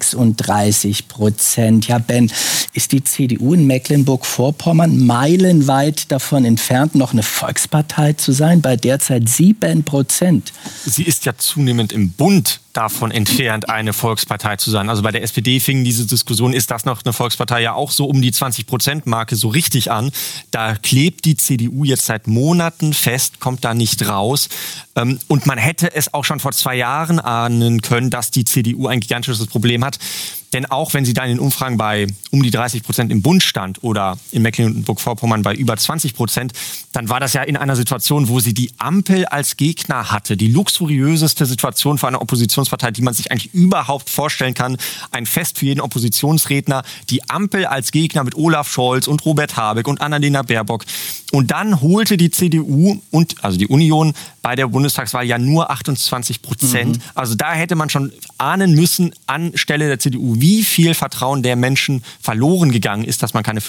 36%. Ja, Ben, ist die CDU in Mecklenburg-Vorpommern meilenweit davon entfernt, noch eine Volkspartei zu sein, bei derzeit 7%? Sie ist ja zunehmend im Bund davon entfernt, eine Volkspartei zu sein. Also bei der SPD fing diese Diskussion, ist das noch eine Volkspartei, ja auch so um die 20%-Marke so richtig an. Da klebt die CDU jetzt seit Monaten fest, kommt da nicht raus. Und man hätte es auch schon vor 2 Jahren ahnen können, dass die CDU ein gigantisches Problem hat. Denn auch wenn sie da in den Umfragen bei um die 30% im Bund stand oder in Mecklenburg-Vorpommern bei über 20%, dann war das ja in einer Situation, wo sie die Ampel als Gegner hatte. Die luxuriöseste Situation für eine Oppositionspartei, die man sich eigentlich überhaupt vorstellen kann. Ein Fest für jeden Oppositionsredner. Die Ampel als Gegner mit Olaf Scholz und Robert Habeck und Annalena Baerbock. Und dann holte die CDU also die Union bei der Bundestagswahl ja nur 28%. Also da hätte man schon ahnen müssen, anstelle der CDU, wie viel Vertrauen der Menschen verloren gegangen ist, dass man keine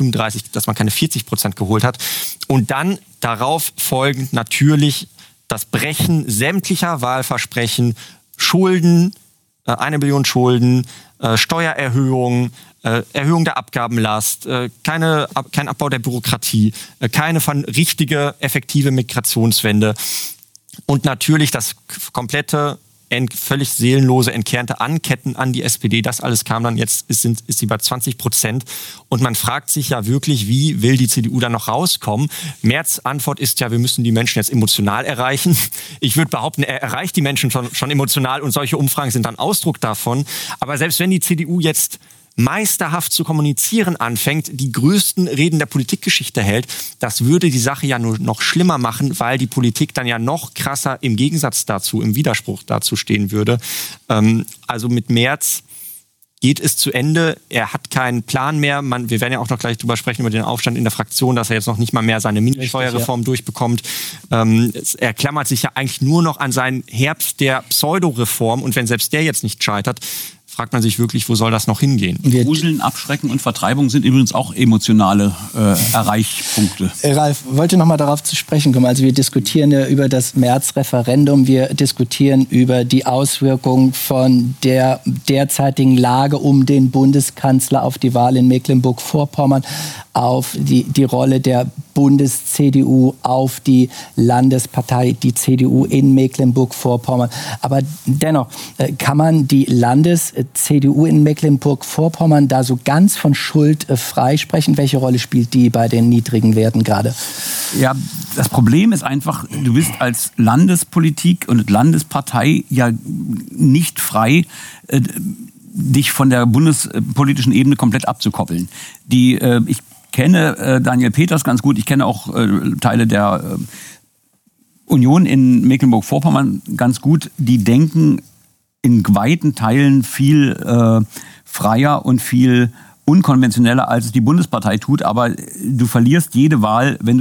40% geholt hat. Und dann darauf folgend natürlich das Brechen sämtlicher Wahlversprechen, Schulden, 1 Billion Schulden, Steuererhöhungen, Erhöhung der Abgabenlast, kein Abbau der Bürokratie, keine richtige, effektive Migrationswende und natürlich das komplette, völlig seelenlose, entkernte Anketten an die SPD. Das alles kam dann, jetzt ist sie bei 20%. Und man fragt sich ja wirklich, wie will die CDU da noch rauskommen? Merz' Antwort ist ja, wir müssen die Menschen jetzt emotional erreichen. Ich würde behaupten, er erreicht die Menschen schon emotional, und solche Umfragen sind dann Ausdruck davon. Aber selbst wenn die CDU jetzt meisterhaft zu kommunizieren anfängt, die größten Reden der Politikgeschichte hält, das würde die Sache ja nur noch schlimmer machen, weil die Politik dann ja noch krasser im Gegensatz dazu, im Widerspruch dazu stehen würde. Also mit Merz geht es zu Ende. Er hat keinen Plan mehr. Wir werden ja auch noch gleich drüber sprechen, über den Aufstand in der Fraktion, dass er jetzt noch nicht mal mehr seine Mindeststeuerreform durchbekommt. Er klammert sich ja eigentlich nur noch an seinen Herbst der Pseudoreform. Und wenn selbst der jetzt nicht scheitert, fragt man sich wirklich, wo soll das noch hingehen? Gruseln, Abschrecken und Vertreibung sind übrigens auch emotionale Erreichpunkte. Ralf, wollte noch mal darauf zu sprechen kommen. Also wir diskutieren ja über das März-Referendum. Wir diskutieren über die Auswirkungen von der derzeitigen Lage um den Bundeskanzler auf die Wahl in Mecklenburg-Vorpommern, auf die Rolle der Bundes-CDU, auf die Landespartei, die CDU in Mecklenburg-Vorpommern. Aber dennoch kann man die Landes-CDU in Mecklenburg-Vorpommern da so ganz von Schuld freisprechen? Welche Rolle spielt die bei den niedrigen Werten gerade? Ja, das Problem ist einfach, du bist als Landespolitik und Landespartei ja nicht frei, dich von der bundespolitischen Ebene komplett abzukoppeln. Ich kenne Daniel Peters ganz gut, ich kenne auch Teile der Union in Mecklenburg-Vorpommern ganz gut, die denken in weiten Teilen viel freier und viel unkonventioneller, als es die Bundespartei tut, aber du verlierst jede Wahl, wenn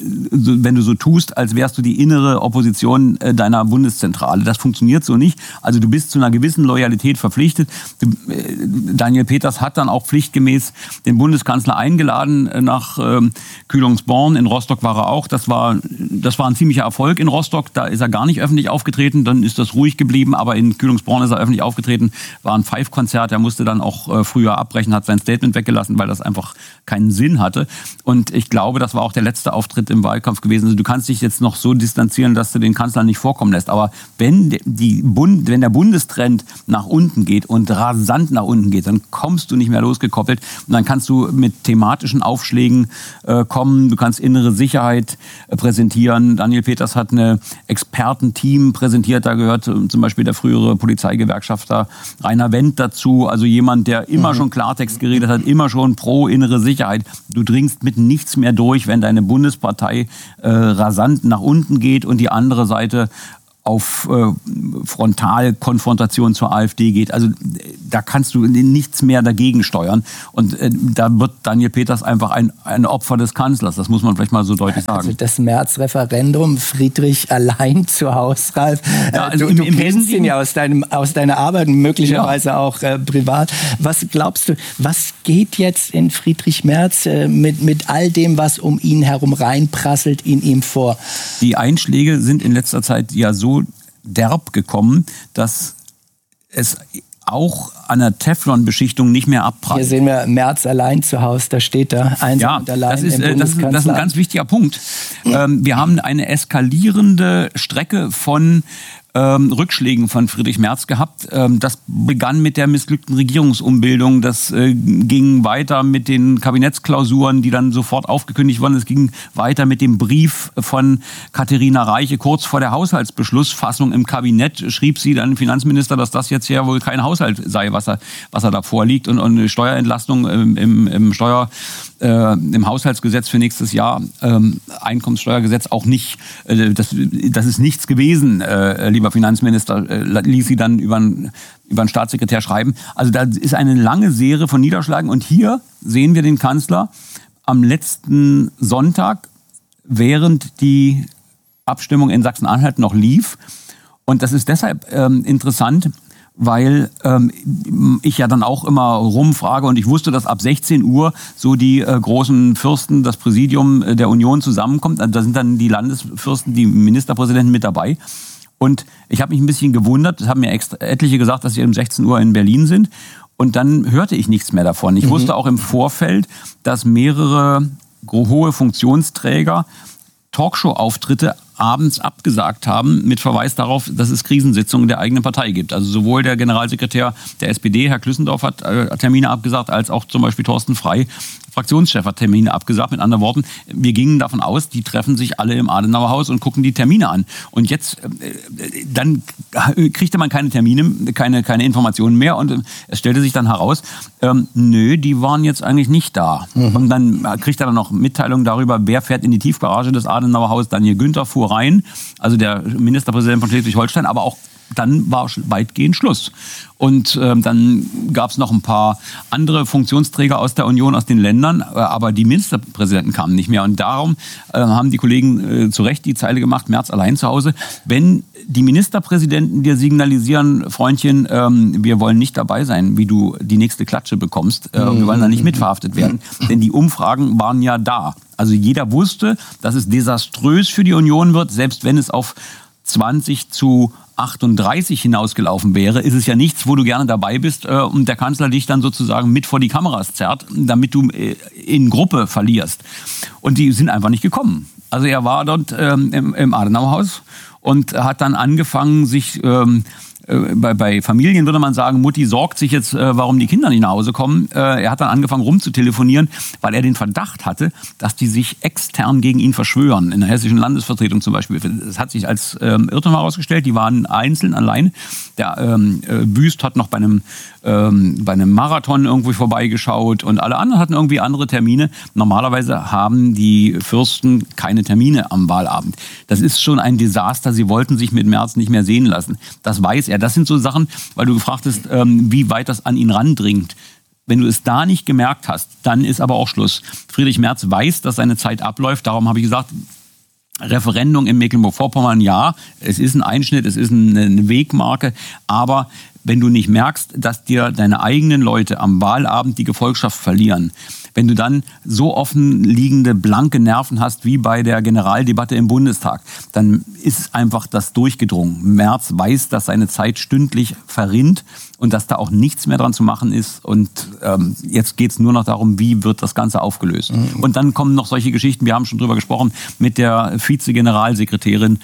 du so tust, als wärst du die innere Opposition deiner Bundeszentrale. Das funktioniert so nicht. Also du bist zu einer gewissen Loyalität verpflichtet. Daniel Peters hat dann auch pflichtgemäß den Bundeskanzler eingeladen nach Kühlungsborn. In Rostock war er auch. Das war ein ziemlicher Erfolg in Rostock. Da ist er gar nicht öffentlich aufgetreten. Dann ist das ruhig geblieben. Aber in Kühlungsborn ist er öffentlich aufgetreten. War ein Pfeifkonzert. Er musste dann auch früher abbrechen, hat sein Statement weggelassen, weil das einfach keinen Sinn hatte. Und ich glaube, das war auch der letzte Auftritt im Wahlkampf gewesen. Also du kannst dich jetzt noch so distanzieren, dass du den Kanzler nicht vorkommen lässt. Aber wenn der Bundestrend nach unten geht und rasant nach unten geht, dann kommst du nicht mehr losgekoppelt. Und dann kannst du mit thematischen Aufschlägen kommen. Du kannst innere Sicherheit präsentieren. Daniel Peters hat ein Expertenteam präsentiert. Da gehört zum Beispiel der frühere Polizeigewerkschafter Rainer Wendt dazu. Also jemand, der immer schon Klartext geredet hat, immer schon pro innere Sicherheit. Du dringst mit nichts mehr durch, wenn deine Bundespartei rasant nach unten geht und die andere Seite auf Frontalkonfrontation zur AfD geht. Also da kannst du nichts mehr dagegen steuern. Und da wird Daniel Peters einfach ein Opfer des Kanzlers. Das muss man vielleicht mal so deutlich sagen. Also das März-Referendum, Friedrich allein zu Hause, Ralf. Ja, also du kennst ihn ja aus deiner Arbeit, möglicherweise auch privat. Was glaubst du, was geht jetzt in Friedrich Merz mit all dem, was um ihn herum reinprasselt, in ihm vor? Die Einschläge sind in letzter Zeit ja so derb gekommen, dass es auch an der Teflon-Beschichtung nicht mehr abprallt. Hier sehen wir Merz allein zu Hause, da steht er einsam und allein im Bundeskanzleramt. Das ist ein ganz wichtiger Punkt. Wir haben eine eskalierende Strecke von Rückschlägen von Friedrich Merz gehabt. Das begann mit der missglückten Regierungsumbildung. Das ging weiter mit den Kabinettsklausuren, die dann sofort aufgekündigt wurden. Es ging weiter mit dem Brief von Katharina Reiche. Kurz vor der Haushaltsbeschlussfassung im Kabinett schrieb sie dann Finanzminister, dass das jetzt ja wohl kein Haushalt sei, was er da vorliegt. Und eine Steuerentlastung im Haushaltsgesetz für nächstes Jahr, Einkommenssteuergesetz auch nicht. Das ist nichts gewesen, lieber Finanzminister, ließ sie dann über einen Staatssekretär schreiben. Also da ist eine lange Serie von Niederschlagen. Und hier sehen wir den Kanzler am letzten Sonntag, während die Abstimmung in Sachsen-Anhalt noch lief. Und das ist deshalb interessant, weil ich ja dann auch immer rumfrage und ich wusste, dass ab 16 Uhr so die großen Fürsten, das Präsidium der Union zusammenkommt. Also da sind dann die Landesfürsten, die Ministerpräsidenten mit dabei. Und ich habe mich ein bisschen gewundert, es haben mir etliche gesagt, dass sie um 16 Uhr in Berlin sind. Und dann hörte ich nichts mehr davon. Ich wusste auch im Vorfeld, dass mehrere hohe Funktionsträger Talkshow-Auftritte abends abgesagt haben, mit Verweis darauf, dass es Krisensitzungen der eigenen Partei gibt. Also sowohl der Generalsekretär der SPD, Herr Klüssendorf, hat Termine abgesagt, als auch zum Beispiel Thorsten Frey, Fraktionschef, hat Termine abgesagt. Mit anderen Worten, wir gingen davon aus, die treffen sich alle im Adenauer Haus und gucken die Termine an. Und jetzt, dann kriegte man keine Termine, keine Informationen mehr und es stellte sich dann heraus, nö, die waren jetzt eigentlich nicht da. Und dann kriegt er dann noch Mitteilungen darüber, wer fährt in die Tiefgarage des Adenauer Haus. Daniel Günther fuhr rein, also der Ministerpräsident von Schleswig-Holstein, aber auch dann war weitgehend Schluss. Und dann gab es noch ein paar andere Funktionsträger aus der Union, aus den Ländern, aber die Ministerpräsidenten kamen nicht mehr. Und darum haben die Kollegen zu Recht die Zeile gemacht, Merz allein zu Hause. Wenn die Ministerpräsidenten dir signalisieren, Freundchen, wir wollen nicht dabei sein, wie du die nächste Klatsche bekommst, wir wollen da nicht mitverhaftet werden, denn die Umfragen waren ja da. Also jeder wusste, dass es desaströs für die Union wird, selbst wenn es auf 20:38 hinausgelaufen wäre, ist es ja nichts, wo du gerne dabei bist und der Kanzler dich dann sozusagen mit vor die Kameras zerrt, damit du in Gruppe verlierst. Und die sind einfach nicht gekommen. Also er war dort im Adenauer Haus und hat dann angefangen, sich bei Familien würde man sagen, Mutti sorgt sich jetzt, warum die Kinder nicht nach Hause kommen. Er hat dann angefangen rumzutelefonieren, weil er den Verdacht hatte, dass die sich extern gegen ihn verschwören. In der hessischen Landesvertretung zum Beispiel. Das hat sich als Irrtum herausgestellt. Die waren einzeln allein. Der Büst hat noch bei einem Marathon irgendwie vorbeigeschaut und alle anderen hatten irgendwie andere Termine. Normalerweise haben die Fürsten keine Termine am Wahlabend. Das ist schon ein Desaster. Sie wollten sich mit Merz nicht mehr sehen lassen. Das weiß er. Das sind so Sachen, weil du gefragt hast, wie weit das an ihn randringt. Wenn du es da nicht gemerkt hast, dann ist aber auch Schluss. Friedrich Merz weiß, dass seine Zeit abläuft. Darum habe ich gesagt, Referendum in Mecklenburg-Vorpommern, ja, es ist ein Einschnitt, es ist eine Wegmarke. Aber wenn du nicht merkst, dass dir deine eigenen Leute am Wahlabend die Gefolgschaft verlieren, wenn du dann so offen liegende, blanke Nerven hast wie bei der Generaldebatte im Bundestag, dann ist einfach das durchgedrungen. Merz weiß, dass seine Zeit stündlich verrinnt und dass da auch nichts mehr dran zu machen ist. Und jetzt geht es nur noch darum, wie wird das Ganze aufgelöst. Mhm. Und dann kommen noch solche Geschichten, wir haben schon drüber gesprochen, mit der Vize-Generalsekretärin,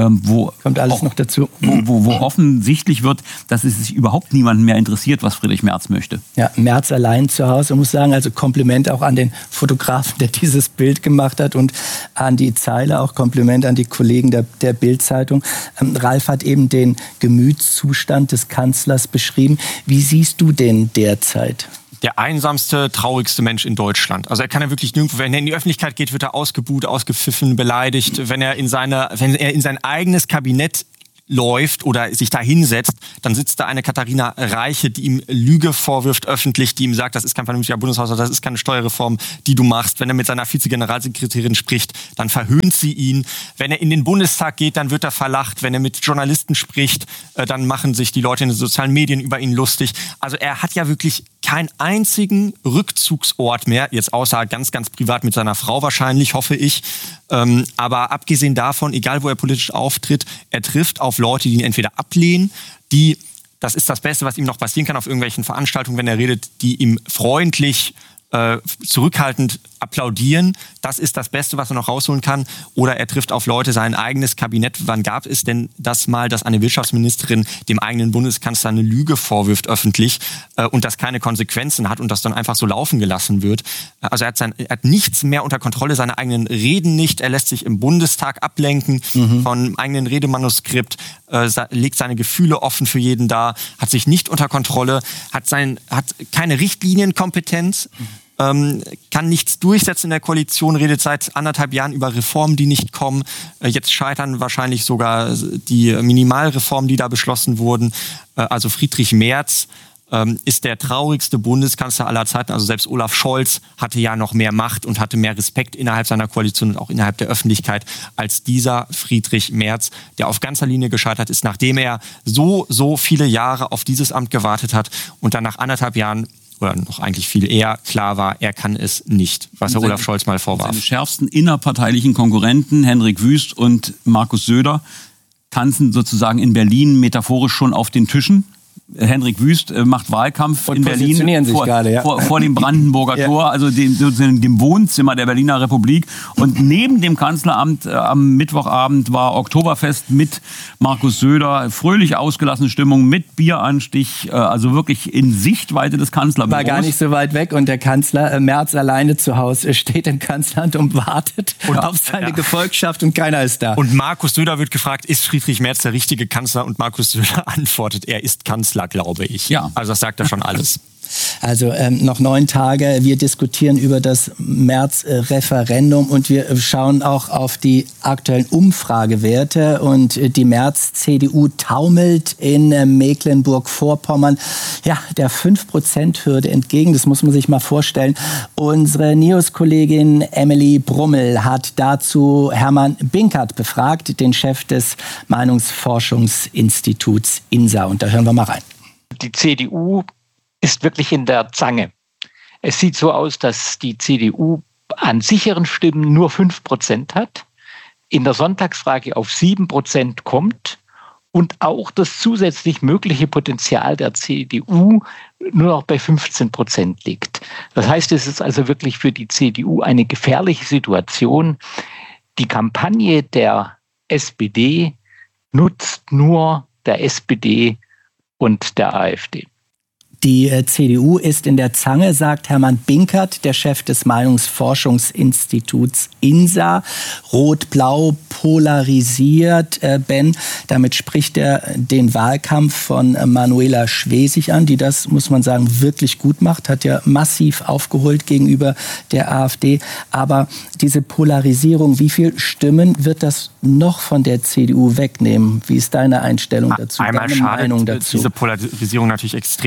wo kommt alles auch noch dazu, wo offensichtlich wird, dass es sich überhaupt niemanden mehr interessiert, was Friedrich Merz möchte. Ja, Merz allein zu Hause, muss sagen, also Kompliment auch an den Fotografen, der dieses Bild gemacht hat, und an die Zeile, auch Kompliment an die Kollegen der Bild-Zeitung. Ralf hat eben den Gemütszustand des Kanzlers beschrieben. Wie siehst du den derzeit? Der einsamste, traurigste Mensch in Deutschland. Also er kann ja wirklich nirgendwo, wenn er in die Öffentlichkeit geht, wird er ausgebuht, ausgepfiffen, beleidigt. Wenn er in sein eigenes Kabinett läuft oder sich da hinsetzt, dann sitzt da eine Katharina Reiche, die ihm Lüge vorwirft öffentlich, die ihm sagt, das ist kein vernünftiger Bundeshaushalt, das ist keine Steuerreform, die du machst. Wenn er mit seiner Vize-Generalsekretärin spricht, dann verhöhnt sie ihn. Wenn er in den Bundestag geht, dann wird er verlacht. Wenn er mit Journalisten spricht, dann machen sich die Leute in den sozialen Medien über ihn lustig. Also er hat ja wirklich keinen einzigen Rückzugsort mehr, jetzt außer ganz, ganz privat mit seiner Frau wahrscheinlich, hoffe ich. Aber abgesehen davon, egal wo er politisch auftritt, er trifft auf Leute, die ihn entweder ablehnen, das ist das Beste, was ihm noch passieren kann auf irgendwelchen Veranstaltungen, wenn er redet, die ihm freundlich, zurückhaltend applaudieren. Das ist das Beste, was er noch rausholen kann. Oder er trifft auf Leute, sein eigenes Kabinett. Wann gab es denn das mal, dass eine Wirtschaftsministerin dem eigenen Bundeskanzler eine Lüge vorwirft öffentlich und das keine Konsequenzen hat und das dann einfach so laufen gelassen wird? Also er hat nichts mehr unter Kontrolle, seine eigenen Reden nicht. Er lässt sich im Bundestag ablenken von eigenen Redemanuskript, legt seine Gefühle offen für jeden dar, hat sich nicht unter Kontrolle, hat keine Richtlinienkompetenz, kann nichts durchsetzen in der Koalition, redet seit 1,5 Jahren über Reformen, die nicht kommen. Jetzt scheitern wahrscheinlich sogar die Minimalreformen, die da beschlossen wurden. Also Friedrich Merz ist der traurigste Bundeskanzler aller Zeiten. Also selbst Olaf Scholz hatte ja noch mehr Macht und hatte mehr Respekt innerhalb seiner Koalition und auch innerhalb der Öffentlichkeit als dieser Friedrich Merz, der auf ganzer Linie gescheitert ist, nachdem er so viele Jahre auf dieses Amt gewartet hat und dann nach 1,5 Jahren oder noch eigentlich viel eher klar war, er kann es nicht, was er Olaf Scholz mal vorwarf. Seine schärfsten innerparteilichen Konkurrenten, Hendrik Wüst und Markus Söder, tanzen sozusagen in Berlin metaphorisch schon auf den Tischen. Hendrik Wüst macht Wahlkampf in Berlin vor dem Brandenburger Tor, also dem Wohnzimmer der Berliner Republik. Und neben dem Kanzleramt am Mittwochabend war Oktoberfest mit Markus Söder, fröhlich ausgelassene Stimmung mit Bieranstich, also wirklich in Sichtweite des Kanzlerbüros. War gar nicht so weit weg und der Kanzler Merz alleine zu Hause steht im Kanzleramt und wartet auf seine Gefolgschaft und keiner ist da. Und Markus Söder wird gefragt, ist Friedrich Merz der richtige Kanzler? Und Markus Söder antwortet, er ist Kanzler, glaube ich. Ja. Also das sagt er schon alles. Also noch 9 Tage. Wir diskutieren über das Merz-Referendum und wir schauen auch auf die aktuellen Umfragewerte. Und die Merz-CDU taumelt in Mecklenburg-Vorpommern der 5%-Hürde entgegen. Das muss man sich mal vorstellen. Unsere NEOS-Kollegin Emily Brummel hat dazu Hermann Binkert befragt, den Chef des Meinungsforschungsinstituts INSA. Und da hören wir mal rein. Die CDU ist wirklich in der Zange. Es sieht so aus, dass die CDU an sicheren Stimmen nur 5% hat, in der Sonntagsfrage auf 7% kommt und auch das zusätzlich mögliche Potenzial der CDU nur noch bei 15% liegt. Das heißt, es ist also wirklich für die CDU eine gefährliche Situation. Die Kampagne der SPD nutzt nur der SPD und der AfD. Die CDU ist in der Zange, sagt Hermann Binkert, der Chef des Meinungsforschungsinstituts INSA. Rot-Blau polarisiert, Ben. Damit spricht er den Wahlkampf von Manuela Schwesig an, die das, muss man sagen, wirklich gut macht. Hat ja massiv aufgeholt gegenüber der AfD. Aber diese Polarisierung, wie viel Stimmen wird das noch von der CDU wegnehmen? Wie ist deine Einstellung dazu? Einmal deine Meinung schadet dazu? Diese Polarisierung natürlich extrem. Das hat Ralf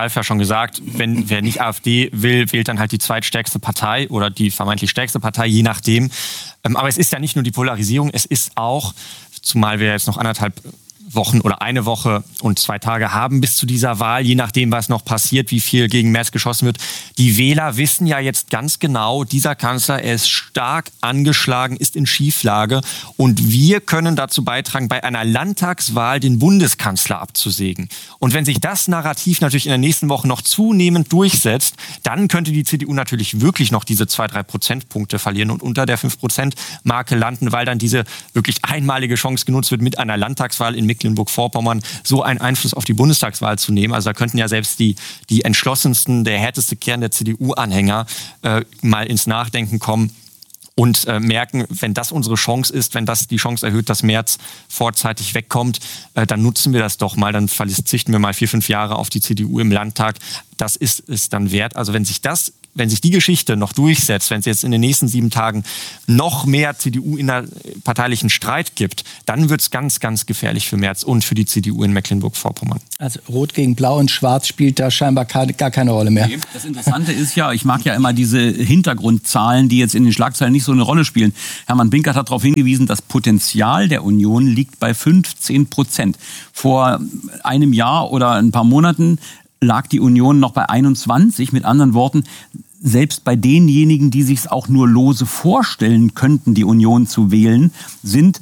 Ralf ja schon gesagt, wer nicht AfD will, wählt dann halt die zweitstärkste Partei oder die vermeintlich stärkste Partei, je nachdem. Aber es ist ja nicht nur die Polarisierung, es ist auch, zumal wir jetzt noch 1,5 Wochen oder 1 Woche und 2 Tage haben bis zu dieser Wahl, je nachdem, was noch passiert, wie viel gegen Merz geschossen wird. Die Wähler wissen ja jetzt ganz genau, dieser Kanzler, er ist stark angeschlagen, ist in Schieflage und wir können dazu beitragen, bei einer Landtagswahl den Bundeskanzler abzusägen. Und wenn sich das Narrativ natürlich in der nächsten Woche noch zunehmend durchsetzt, dann könnte die CDU natürlich wirklich noch diese 2-3 Prozentpunkte verlieren und unter der 5%-Marke landen, weil dann diese wirklich einmalige Chance genutzt wird, mit einer Landtagswahl in Mecklenburg-Vorpommern so einen Einfluss auf die Bundestagswahl zu nehmen. Also da könnten ja selbst die entschlossensten, der härteste Kern der CDU-Anhänger mal ins Nachdenken kommen und merken, wenn das unsere Chance ist, wenn das die Chance erhöht, dass Merz vorzeitig wegkommt, dann nutzen wir das doch mal, dann verzichten wir mal 4-5 Jahre auf die CDU im Landtag. Das ist es dann wert. Also wenn sich die Geschichte noch durchsetzt, wenn es jetzt in den nächsten 7 Tagen noch mehr CDU-innerparteilichen Streit gibt, dann wird es ganz, ganz gefährlich für Merz und für die CDU in Mecklenburg-Vorpommern. Also Rot gegen Blau und Schwarz spielt da scheinbar gar keine Rolle mehr. Das Interessante ist ja, ich mag ja immer diese Hintergrundzahlen, die jetzt in den Schlagzeilen nicht so eine Rolle spielen. Hermann Binkert hat darauf hingewiesen, das Potenzial der Union liegt bei 15%. Vor einem Jahr oder ein paar Monaten lag die Union noch bei 21. Mit anderen Worten, selbst bei denjenigen, die sich es auch nur lose vorstellen könnten, die Union zu wählen, sind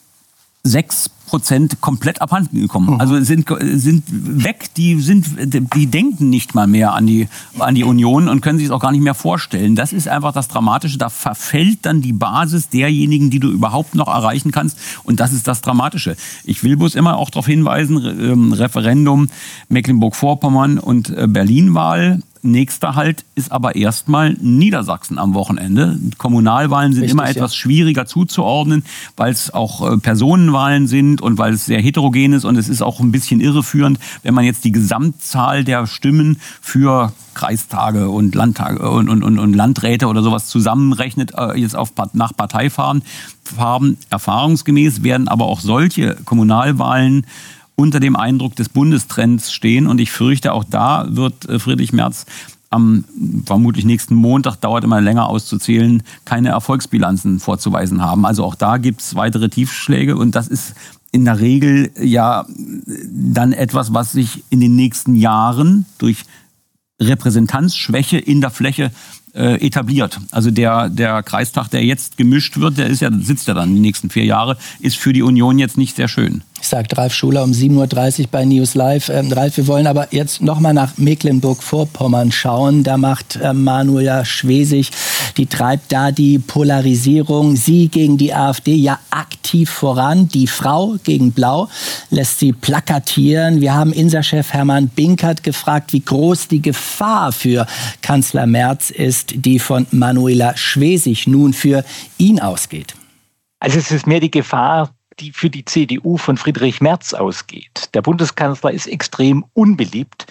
6% komplett abhanden gekommen. Also sind weg, die denken nicht mal mehr an die Union und können sich es auch gar nicht mehr vorstellen. Das ist einfach das Dramatische. Da verfällt dann die Basis derjenigen, die du überhaupt noch erreichen kannst. Und das ist das Dramatische. Ich will bloß immer auch darauf hinweisen, Referendum Mecklenburg-Vorpommern und Berlin-Wahl. Nächster Halt ist aber erstmal Niedersachsen am Wochenende. Kommunalwahlen sind immer etwas schwieriger zuzuordnen, weil es auch Personenwahlen sind und weil es sehr heterogen ist und es ist auch ein bisschen irreführend, wenn man jetzt die Gesamtzahl der Stimmen für Kreistage und Landtage und Landräte oder sowas zusammenrechnet, jetzt nach Parteifarben. Erfahrungsgemäß werden aber auch solche Kommunalwahlen unter dem Eindruck des Bundestrends stehen. Und ich fürchte, auch da wird Friedrich Merz am vermutlich nächsten Montag, dauert immer länger auszuzählen, keine Erfolgsbilanzen vorzuweisen haben. Also auch da gibt es weitere Tiefschläge und das ist in der Regel ja dann etwas, was sich in den nächsten Jahren durch Repräsentanzschwäche in der Fläche etabliert. Also der Kreistag, der jetzt gemischt wird, sitzt ja dann die nächsten 4 Jahre, ist für die Union jetzt nicht sehr schön. Sagt Ralf Schuler um 7.30 Uhr bei News Live. Ralf, wir wollen aber jetzt nochmal nach Mecklenburg-Vorpommern schauen. Da macht Manuela Schwesig, die treibt da die Polarisierung, sie gegen die AfD ja aktiv voran. Die Frau gegen Blau lässt sie plakatieren. Wir haben Insa-Chef Hermann Binkert gefragt, wie groß die Gefahr für Kanzler Merz ist, die von Manuela Schwesig nun für ihn ausgeht. Also es ist mehr die Gefahr, die für die CDU von Friedrich Merz ausgeht. Der Bundeskanzler ist extrem unbeliebt.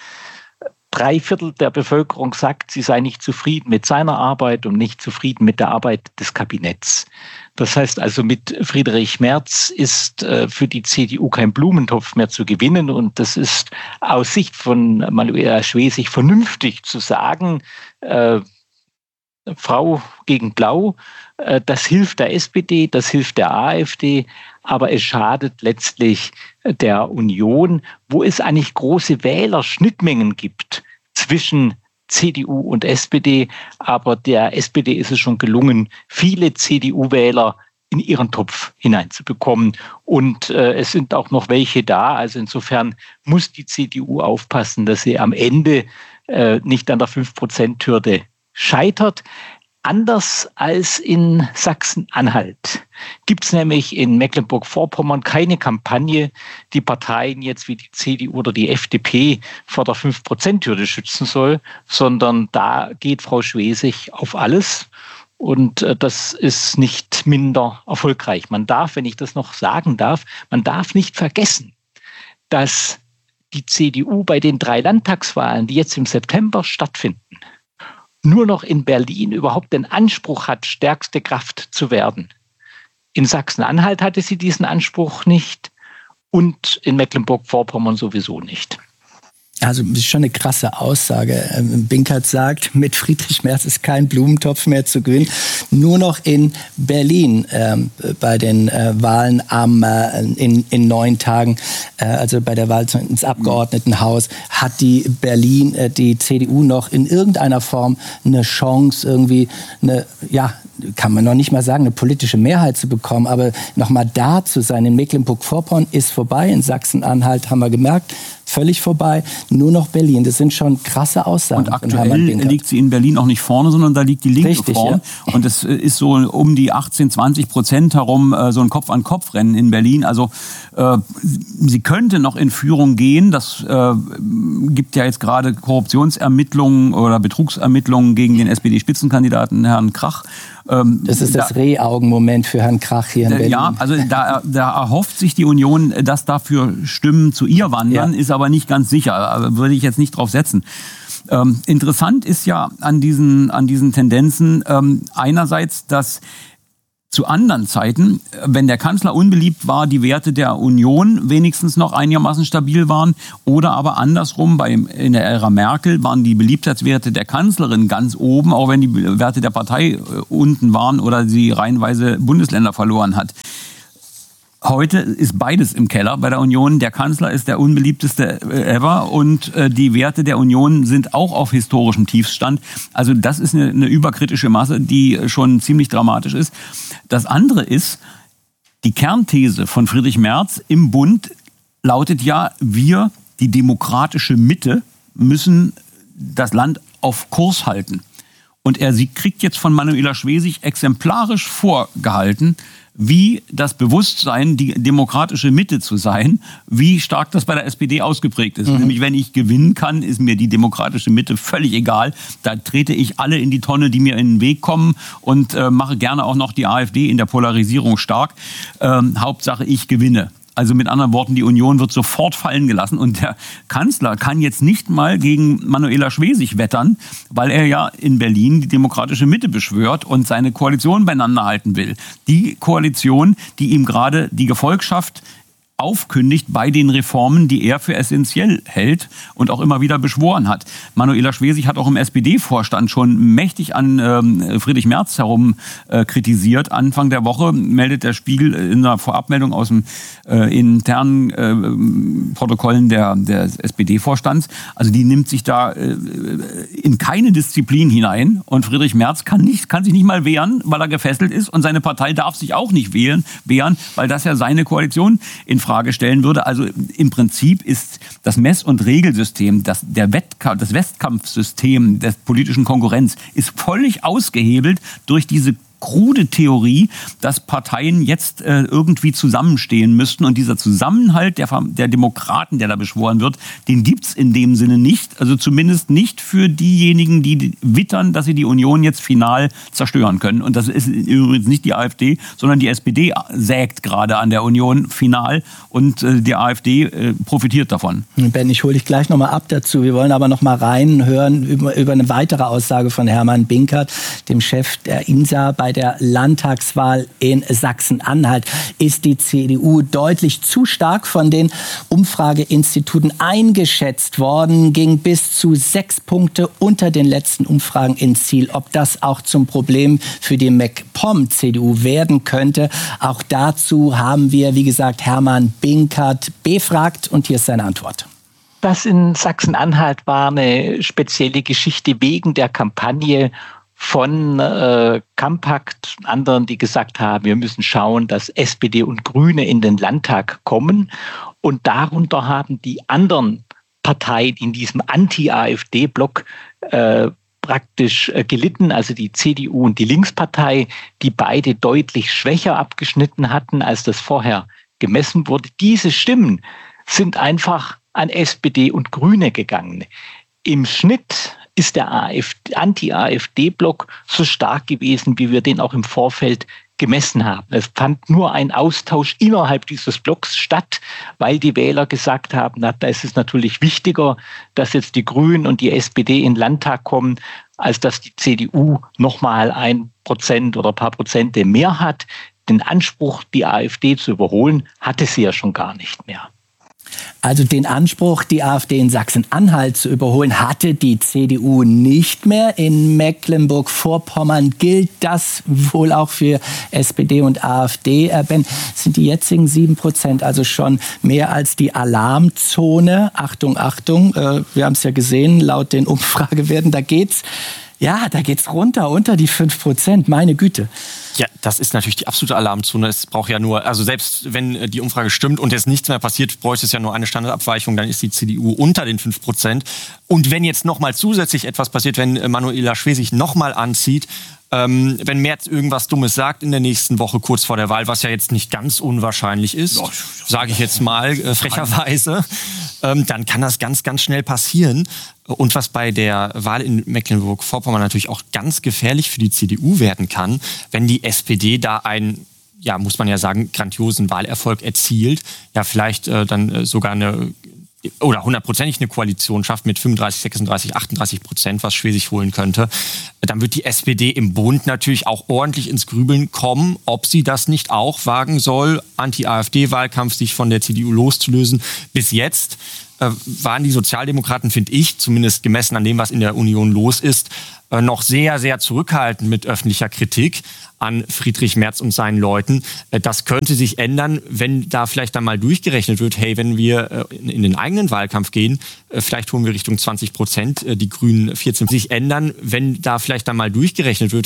3/4 der Bevölkerung sagt, sie sei nicht zufrieden mit seiner Arbeit und nicht zufrieden mit der Arbeit des Kabinetts. Das heißt also, mit Friedrich Merz ist für die CDU kein Blumentopf mehr zu gewinnen. Und das ist aus Sicht von Manuela Schwesig vernünftig zu sagen, Frau gegen Blau, das hilft der SPD, das hilft der AfD, aber es schadet letztlich der Union, wo es eigentlich große Wählerschnittmengen gibt zwischen CDU und SPD. Aber der SPD ist es schon gelungen, viele CDU-Wähler in ihren Topf hineinzubekommen. Und es sind auch noch welche da. Also insofern muss die CDU aufpassen, dass sie am Ende nicht an der 5%-Hürde scheitert. Anders als in Sachsen-Anhalt gibt es nämlich in Mecklenburg-Vorpommern keine Kampagne, die Parteien jetzt wie die CDU oder die FDP vor der 5%-Hürde schützen soll, sondern da geht Frau Schwesig auf alles. Und das ist nicht minder erfolgreich. Man darf, wenn ich das noch sagen darf, man darf nicht vergessen, dass die CDU bei den 3 Landtagswahlen, die jetzt im September stattfinden, nur noch in Berlin überhaupt den Anspruch hat, stärkste Kraft zu werden. In Sachsen-Anhalt hatte sie diesen Anspruch nicht und in Mecklenburg-Vorpommern sowieso nicht. Also das ist schon eine krasse Aussage. Binkert sagt, mit Friedrich Merz ist kein Blumentopf mehr zu gewinnen. Nur noch in Berlin bei den Wahlen in 9 Tagen, also bei der Wahl ins Abgeordnetenhaus, hat die CDU noch in irgendeiner Form eine Chance, irgendwie kann man noch nicht mal sagen, eine politische Mehrheit zu bekommen, aber noch mal da zu sein. In Mecklenburg-Vorpommern ist vorbei, in Sachsen-Anhalt haben wir gemerkt, völlig vorbei, nur noch Berlin. Das sind schon krasse Aussagen. Und aktuell liegt sie in Berlin auch nicht vorne, sondern da liegt die Linke vorne. Ja. Und es ist so um die 18-20% herum so ein Kopf-an-Kopf-Rennen in Berlin. Also sie könnte noch in Führung gehen. Das gibt ja jetzt gerade Korruptionsermittlungen oder Betrugsermittlungen gegen den SPD-Spitzenkandidaten Herrn Krach. Das ist das Rehaugen-Moment für Herrn Krach hier in Berlin. Ja, also da erhofft sich die Union, dass dafür Stimmen zu ihr wandern, ist aber nicht ganz sicher. Aber würde ich jetzt nicht drauf setzen. Interessant ist ja an diesen Tendenzen einerseits, dass zu anderen Zeiten, wenn der Kanzler unbeliebt war, die Werte der Union wenigstens noch einigermaßen stabil waren, oder aber andersrum, in der Ära Merkel waren die Beliebtheitswerte der Kanzlerin ganz oben, auch wenn die Werte der Partei unten waren oder sie reihenweise Bundesländer verloren hat. Heute ist beides im Keller bei der Union. Der Kanzler ist der unbeliebteste ever und die Werte der Union sind auch auf historischem Tiefstand. Also das ist eine überkritische Masse, die schon ziemlich dramatisch ist. Das andere ist, die Kernthese von Friedrich Merz im Bund lautet ja, wir, die demokratische Mitte, müssen das Land auf Kurs halten. Und sie kriegt jetzt von Manuela Schwesig exemplarisch vorgehalten, wie das Bewusstsein, die demokratische Mitte zu sein, wie stark das bei der SPD ausgeprägt ist. Nämlich, wenn ich gewinnen kann, ist mir die demokratische Mitte völlig egal. Da trete ich alle in die Tonne, die mir in den Weg kommen und mache gerne auch noch die AfD in der Polarisierung stark. Hauptsache, ich gewinne. Also mit anderen Worten, die Union wird sofort fallen gelassen und der Kanzler kann jetzt nicht mal gegen Manuela Schwesig wettern, weil er ja in Berlin die demokratische Mitte beschwört und seine Koalition beieinander halten will. Die Koalition, die ihm gerade die Gefolgschaft aufkündigt bei den Reformen, die er für essentiell hält und auch immer wieder beschworen hat. Manuela Schwesig hat auch im SPD-Vorstand schon mächtig an Friedrich Merz herum kritisiert. Anfang der Woche meldet der Spiegel in einer Vorabmeldung aus dem internen Protokollen des SPD-Vorstands. Also die nimmt sich da in keine Disziplin hinein und Friedrich Merz kann sich nicht mal wehren, weil er gefesselt ist und seine Partei darf sich auch nicht wehren, weil das ja seine Koalition in Frage stellen würde. Also im Prinzip ist das Mess- und Regelsystem, das Wettkampfsystem der politischen Konkurrenz ist völlig ausgehebelt durch diese krude Theorie, dass Parteien jetzt irgendwie zusammenstehen müssten. Und dieser Zusammenhalt der Demokraten, der da beschworen wird, den gibt's in dem Sinne nicht. Also zumindest nicht für diejenigen, die wittern, dass sie die Union jetzt final zerstören können. Und das ist übrigens nicht die AfD, sondern die SPD sägt gerade an der Union final und die AfD profitiert davon. Ben, ich hole dich gleich nochmal ab dazu. Wir wollen aber nochmal reinhören über eine weitere Aussage von Hermann Binkert, dem Chef der INSA. Bei der Landtagswahl in Sachsen-Anhalt ist die CDU deutlich zu stark von den Umfrageinstituten eingeschätzt worden, ging bis zu 6 Punkte unter den letzten Umfragen ins Ziel. Ob das auch zum Problem für die MacPom-CDU werden könnte, auch dazu haben wir, wie gesagt, Hermann Binkert befragt und hier ist seine Antwort. Das in Sachsen-Anhalt war eine spezielle Geschichte wegen der Kampagne von Kampakt, anderen, die gesagt haben, wir müssen schauen, dass SPD und Grüne in den Landtag kommen. Und darunter haben die anderen Parteien in diesem Anti-AfD-Block praktisch gelitten, also die CDU und die Linkspartei, die beide deutlich schwächer abgeschnitten hatten, als das vorher gemessen wurde. Diese Stimmen sind einfach an SPD und Grüne gegangen. Im Schnitt ist der Anti-AfD-Block so stark gewesen, wie wir den auch im Vorfeld gemessen haben. Es fand nur ein Austausch innerhalb dieses Blocks statt, weil die Wähler gesagt haben, da ist es natürlich wichtiger, dass jetzt die Grünen und die SPD in den Landtag kommen, als dass die CDU nochmal 1% oder ein paar Prozente mehr hat. Den Anspruch, die AfD zu überholen, hatte sie ja schon gar nicht mehr. Also den Anspruch, die AfD in Sachsen-Anhalt zu überholen, hatte die CDU nicht mehr. In Mecklenburg-Vorpommern gilt das wohl auch für SPD und AfD. Ben, sind die jetzigen 7% also schon mehr als die Alarmzone? Achtung, Achtung, wir haben es ja gesehen, laut den Umfragewerten, da geht's runter, unter die 5%, meine Güte. Ja, das ist natürlich die absolute Alarmzone. Es braucht ja nur, also selbst wenn die Umfrage stimmt und jetzt nichts mehr passiert, bräuchte es ja nur eine Standardabweichung, dann ist die CDU unter den 5%. Und wenn jetzt nochmal zusätzlich etwas passiert, wenn Manuela Schwesig nochmal anzieht, wenn Merz irgendwas Dummes sagt in der nächsten Woche kurz vor der Wahl, was ja jetzt nicht ganz unwahrscheinlich ist, sage ich jetzt mal frecherweise, dann kann das ganz, ganz schnell passieren. Und was bei der Wahl in Mecklenburg-Vorpommern natürlich auch ganz gefährlich für die CDU werden kann, wenn die SPD da einen, ja, muss man ja sagen, grandiosen Wahlerfolg erzielt, ja, vielleicht dann sogar eine oder 100%ig eine Koalition schafft mit 35, 36, 38%, was Schwesig holen könnte, dann wird die SPD im Bund natürlich auch ordentlich ins Grübeln kommen, ob sie das nicht auch wagen soll, Anti-AfD-Wahlkampf sich von der CDU loszulösen. Bis jetzt waren die Sozialdemokraten, finde ich, zumindest gemessen an dem, was in der Union los ist, noch sehr, sehr zurückhaltend mit öffentlicher Kritik an Friedrich Merz und seinen Leuten. Das könnte sich ändern, wenn da vielleicht dann mal durchgerechnet wird, hey, wenn wir in den eigenen Wahlkampf gehen, vielleicht holen wir Richtung 20%, die Grünen 14%. Sich ändern, wenn da vielleicht dann mal durchgerechnet wird,